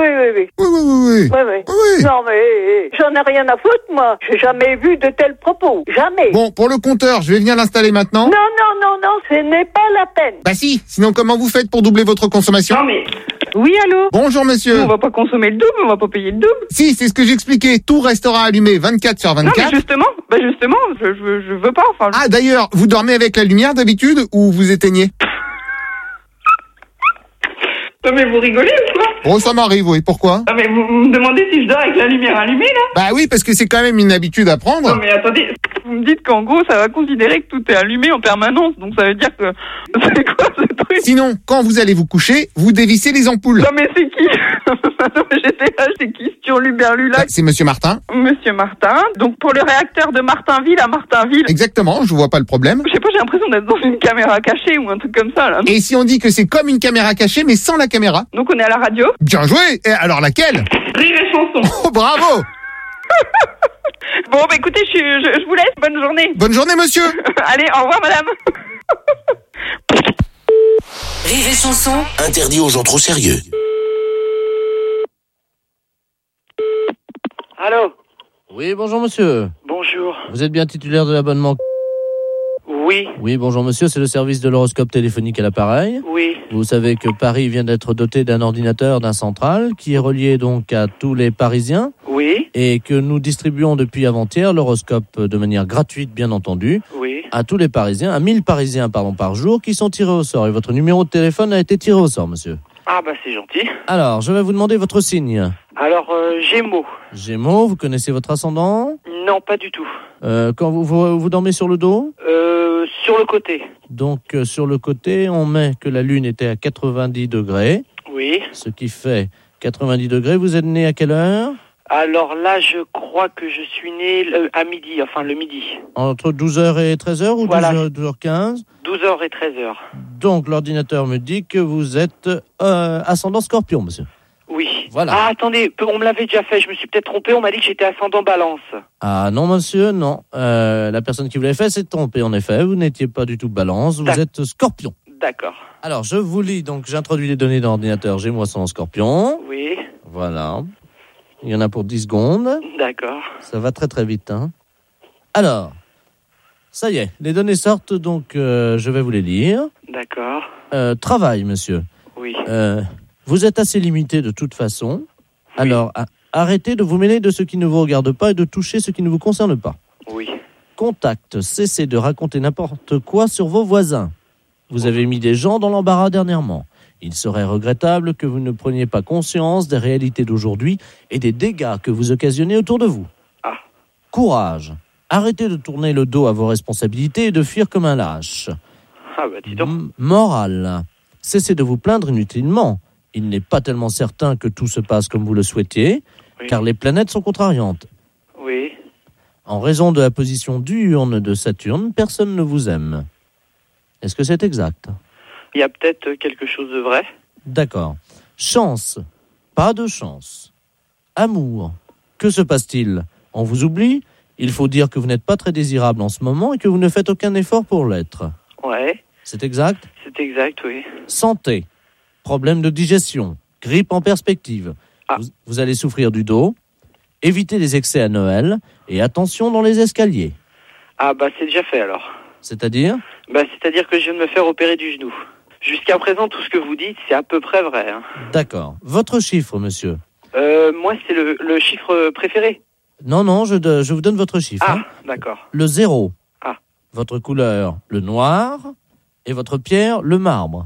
Oui. Non mais j'en ai rien à foutre, moi. J'ai jamais vu de tels propos. Jamais. Bon, pour le compteur, je vais venir l'installer maintenant. Non, ce n'est pas la peine. Bah si, sinon comment vous faites pour doubler votre consommation? Non mais... Oui, allô? Bonjour monsieur. On va pas consommer le double, on va pas payer le double. Si, c'est ce que j'expliquais. Tout restera allumé 24/24. Non mais justement, je veux pas, enfin... Ah d'ailleurs, vous dormez avec la lumière d'habitude ou vous éteignez? Non mais vous rigolez ou quoi? Oh, ça m'arrive, oui. Pourquoi? Ah mais vous me demandez si je dors avec la lumière allumée, là? Bah oui, parce que c'est quand même une habitude à prendre. Non mais attendez, vous me dites qu'en gros, ça va considérer que tout est allumé en permanence, donc ça veut dire que... C'est quoi ce truc? Sinon, quand vous allez vous coucher, vous dévissez les ampoules. Non mais c'est qui? Non mais j'étais là, c'est qui ce Luberlulac? Bah, c'est monsieur Martin. Monsieur Martin. Donc pour le réacteur de Martinville à Martinville. Exactement, je vois pas le problème. Je sais pas, j'ai l'impression d'être dans une caméra cachée ou un truc comme ça, là. Et si on dit que c'est comme une caméra cachée, mais sans la caméra? Donc on est à la radio. Bien joué. Et alors laquelle? Rire et chanson. Oh, bravo. Bon, bah écoutez, je vous laisse. Bonne journée. Bonne journée, monsieur. Allez, au revoir, madame. Rire et chanson. Interdit aux gens trop sérieux. Allô? Oui, bonjour monsieur. Bonjour. Vous êtes bien titulaire de l'abonnement? Oui. Oui, bonjour monsieur, c'est le service de l'horoscope téléphonique à l'appareil. Oui. Vous savez que Paris vient d'être doté d'un ordinateur, d'un central, qui est relié donc à tous les Parisiens. Oui. Et que nous distribuons depuis avant-hier l'horoscope de manière gratuite, bien entendu. Oui. À tous les Parisiens, à 1000 Parisiens par jour, qui sont tirés au sort. Et votre numéro de téléphone a été tiré au sort, monsieur. Ah bah c'est gentil. Alors, je vais vous demander votre signe. Alors, Gémeaux. Gémeaux, vous connaissez votre ascendant? Non, pas du tout. Quand vous dormez sur le dos? Sur le côté. Donc, sur le côté, on met que la Lune était à 90 degrés. Oui. Ce qui fait 90 degrés. Vous êtes né à quelle heure? Alors là, je crois que je suis né à midi, enfin le midi. Entre 12h et 13h ou voilà. 12h15? 12h et 13h. Donc, l'ordinateur me dit que vous êtes ascendant Scorpion, monsieur. Oui. Voilà. Ah, attendez, on me l'avait déjà fait, je me suis peut-être trompé, on m'a dit que j'étais ascendant Balance. Ah non, monsieur, non. La personne qui vous l'avait fait s'est trompée, en effet. Vous n'étiez pas du tout Balance, vous êtes Scorpion. D'accord. Alors, je vous lis, donc j'introduis les données dans l'ordinateur Gémeaux ascendant Scorpion. Oui. Voilà. Il y en a pour 10 secondes. D'accord. Ça va très très vite. Hein. Alors, ça y est, les données sortent, donc je vais vous les lire. D'accord. Travail, monsieur. Oui. Vous êtes assez limité de toute façon. Oui. Alors, arrêtez de vous mêler de ce qui ne vous regarde pas et de toucher ce qui ne vous concerne pas. Oui. Contact, cessez de raconter n'importe quoi sur vos voisins. Vous avez mis des gens dans l'embarras dernièrement. Il serait regrettable que vous ne preniez pas conscience des réalités d'aujourd'hui et des dégâts que vous occasionnez autour de vous. Ah. Courage. Arrêtez de tourner le dos à vos responsabilités et de fuir comme un lâche. Ah bah dis donc. Morale. Cessez de vous plaindre inutilement. Il n'est pas tellement certain que tout se passe comme vous le souhaitiez, car les planètes sont contrariantes. Oui. En raison de la position diurne de Saturne, personne ne vous aime. Est-ce que c'est exact ? Il y a peut-être quelque chose de vrai. D'accord. Chance. Pas de chance. Amour. Que se passe-t-il ? On vous oublie ? Il faut dire que vous n'êtes pas très désirable en ce moment et que vous ne faites aucun effort pour l'être. Ouais. C'est exact ? C'est exact, oui. Santé. Problème de digestion. Grippe en perspective. Ah. Vous allez souffrir du dos. Évitez les excès à Noël et attention dans les escaliers. Ah bah c'est déjà fait alors. C'est-à-dire ? Bah c'est-à-dire que je viens de me faire opérer du genou. Jusqu'à présent, tout ce que vous dites, c'est à peu près vrai. Hein. D'accord. Votre chiffre, monsieur ? Moi, c'est le chiffre préféré. Non, je vous donne votre chiffre. Ah, hein. d'accord. Le 0. Ah. Votre couleur, le noir. Et votre pierre, le marbre.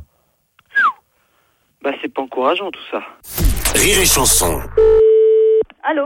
Bah c'est pas encourageant tout ça. Rire et chanson. Allô ?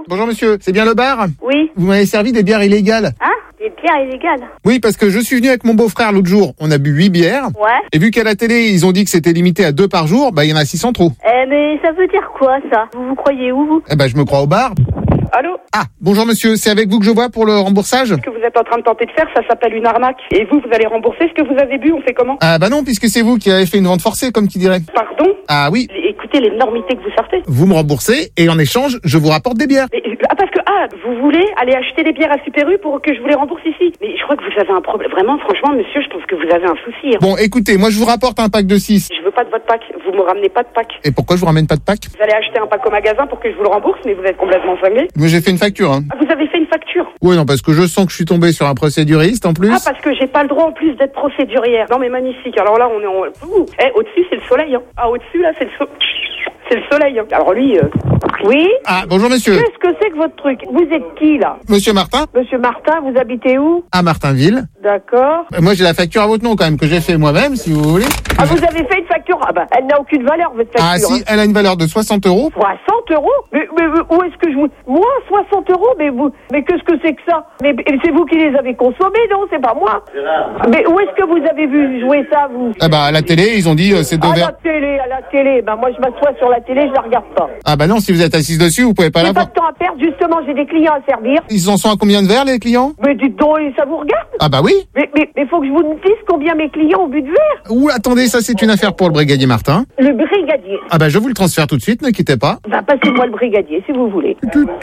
Bonjour monsieur, c'est bien le bar ? Oui. Vous m'avez servi des bières illégales. Hein ? Des bières illégales ? Oui, parce que je suis venu avec mon beau-frère l'autre jour. On a bu 8 bières. Ouais. Et vu qu'à la télé, ils ont dit que c'était limité à 2 par jour, bah il y en a 600 trop. Mais ça veut dire quoi, ça ? Vous croyez où, vous ? Eh ben, je me crois au bar. Allô ? Ah, bonjour monsieur, c'est avec vous que je vois pour le remboursage ? Ce que vous êtes en train de tenter de faire, ça s'appelle une arnaque. Et vous allez rembourser ce que vous avez bu, on fait comment ? Ah bah non, puisque c'est vous qui avez fait une vente forcée, comme qui dirait. Pardon ? Ah oui. Écoutez l'énormité que vous sortez. Vous me remboursez et en échange, je vous rapporte des bières. Parce que, vous voulez aller acheter des bières à Super U pour que je vous les rembourse ici ? Mais je crois que vous avez un problème. Vraiment, franchement, monsieur, je pense que vous avez un souci. Hein. Bon, écoutez, moi je vous rapporte un pack de 6. Je veux pas de votre pack. Vous me ramenez pas de pack. Et pourquoi je vous ramène pas de pack ? Vous allez acheter un pack au magasin pour que je vous le rembourse, mais vous êtes complètement cinglé. Mais j'ai fait une facture, hein. Ah, vous avez fait une facture ? Oui, non, parce que je sens que je suis tombé sur un procéduriste en plus. Ah, parce que j'ai pas le droit en plus d'être procédurière. Non, mais magnifique. Alors là, on est en... au-dessus, c'est le soleil, hein. Ah, au-dessus, là, c'est le soleil, hein. Alors lui, Oui ? Ah, bonjour monsieur. Qu'est-ce que c'est que votre truc ? Vous êtes qui, là ? Monsieur Martin ? Monsieur Martin, vous habitez où ? À Martinville. D'accord. Moi, j'ai la facture à votre nom quand même, que j'ai fait moi-même, si vous voulez. Ah, vous avez fait une facture ? Ah bah, elle n'a aucune valeur, votre facture. Ah si, elle a une valeur de 60 €. 60 € ? Mais où est-ce que je vous... Moi, 60 €? Mais qu'est-ce que c'est que ça ? Mais c'est vous qui les avez consommés, non ? C'est pas moi. Mais où est-ce que vous avez vu jouer ça, vous ? Ah bah, à la télé, ils ont dit c'est deux verres. À la télé. Bah, moi, je m'assois sur la télé, je la regarde pas. Ah bah non, si vous êtes assise dessus, vous pouvez pas la J'ai pas voir. de temps à perdre, justement, j'ai des clients à servir. Ils en sont à combien de verres, les clients ? Mais dites donc, ça vous regarde ? Ah bah oui. Mais faut que je vous dise combien mes clients ont bu de verre. Ouh, attendez, ça c'est une affaire pour le brigadier Martin. Le brigadier. Ah bah je vous le transfère tout de suite, ne quittez pas. Bah passez-moi le brigadier si vous voulez.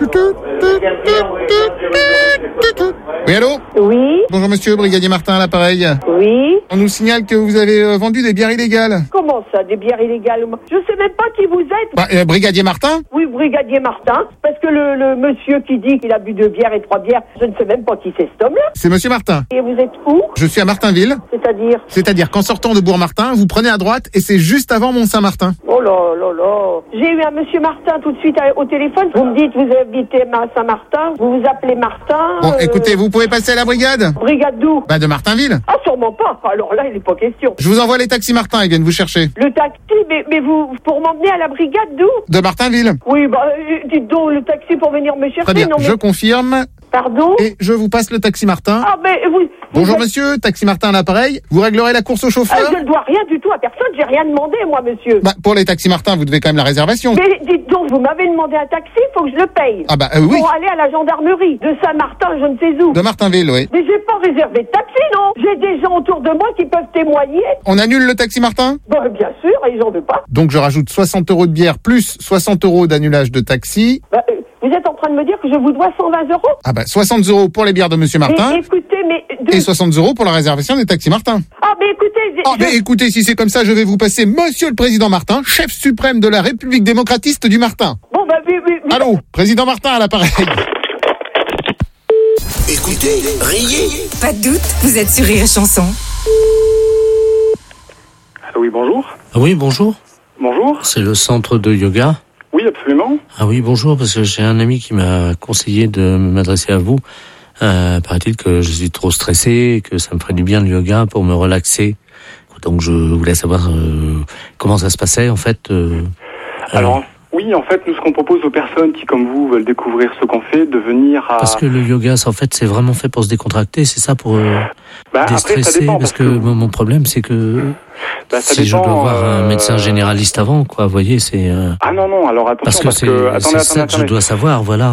Oui, allô ? Oui. Bonjour monsieur, brigadier Martin à l'appareil. Oui. On nous signale que vous avez vendu des bières illégales. Comment ça, des bières illégales ? Je sais même pas qui vous êtes. Bah, brigadier Martin ? Oui, brigadier Martin. Parce que le monsieur qui dit qu'il a bu 2 bières et 3 bières, je ne sais même pas qui c'est cet homme-là. C'est monsieur Martin. Et vous êtes où ? Je suis à Martinville. C'est-à-dire ? C'est-à-dire qu'en sortant de Bourg-Martin, vous prenez à droite et c'est juste avant Mont-Saint-Martin. Oh là là là. J'ai eu un monsieur Martin tout de suite au téléphone. Vous me dites vous habitez à Saint-Martin, vous vous appelez Martin. Bon, écoutez, vous pouvez passer à la brigade ? Brigade d'où ? Bah de Martinville. Ah, sûrement pas. Alors là, il n'est pas question. Je vous envoie les taxis Martin, ils viennent vous chercher. Le taxi, mais vous, pour m'emmener à la brigade d'où ? De Martinville. Oui, bah, dites donc, le taxi pour venir me chercher. Très bien, non, mais... je confirme. Pardon ? Et je vous passe le taxi Martin. Ah, mais vous... Bonjour êtes... monsieur, taxi Martin à l'appareil. Vous réglerez la course au chauffeur ? Je ne dois rien du tout à personne, j'ai rien demandé, moi, monsieur. Bah, pour les taxis Martin, vous devez quand même la réservation. Mais dites donc, vous m'avez demandé un taxi, il faut que je le paye. Ah bah oui. Pour aller à la gendarmerie de Saint-Martin, je ne sais où. De Martinville, oui. Mais j'ai pas réservé de taxi, non. J'ai des gens autour de moi qui peuvent témoigner. On annule le taxi Martin ? Bah, bien sûr, et j'en veux pas. Donc je rajoute 60 € de bière plus 60 € d'annulage de taxi. Bah, vous êtes en train de me dire que je vous dois 120 €? Ah bah 60 € pour les bières de monsieur Martin. Mais écoutez, Et 60 € pour la réservation des taxis Martin. Ah, mais écoutez... mais écoutez, si c'est comme ça, je vais vous passer monsieur le président Martin, chef suprême de la République démocratiste du Martin. Bon, bah, mais Allô, président Martin à l'appareil. Écoutez, riez. Pas de doute, vous êtes sur Rire et Chanson. Oui, bonjour. Ah oui, bonjour. Bonjour. C'est le centre de yoga. Oui, absolument. Ah oui, bonjour, parce que j'ai un ami qui m'a conseillé de m'adresser à vous. Paraît-il que je suis trop stressé et que ça me ferait du bien le yoga pour me relaxer. Donc je voulais savoir comment ça se passait en fait. Alors, oui, en fait, nous, ce qu'on propose aux personnes qui, comme vous, veulent découvrir ce qu'on fait, de venir à... Parce que le yoga, en fait, c'est vraiment fait pour se décontracter, c'est ça, pour déstresser. Après, ça dépend, parce que mon problème, c'est que si je dois voir un médecin généraliste avant, quoi, vous voyez, c'est... Ah non, alors attention, parce que je dois savoir, voilà.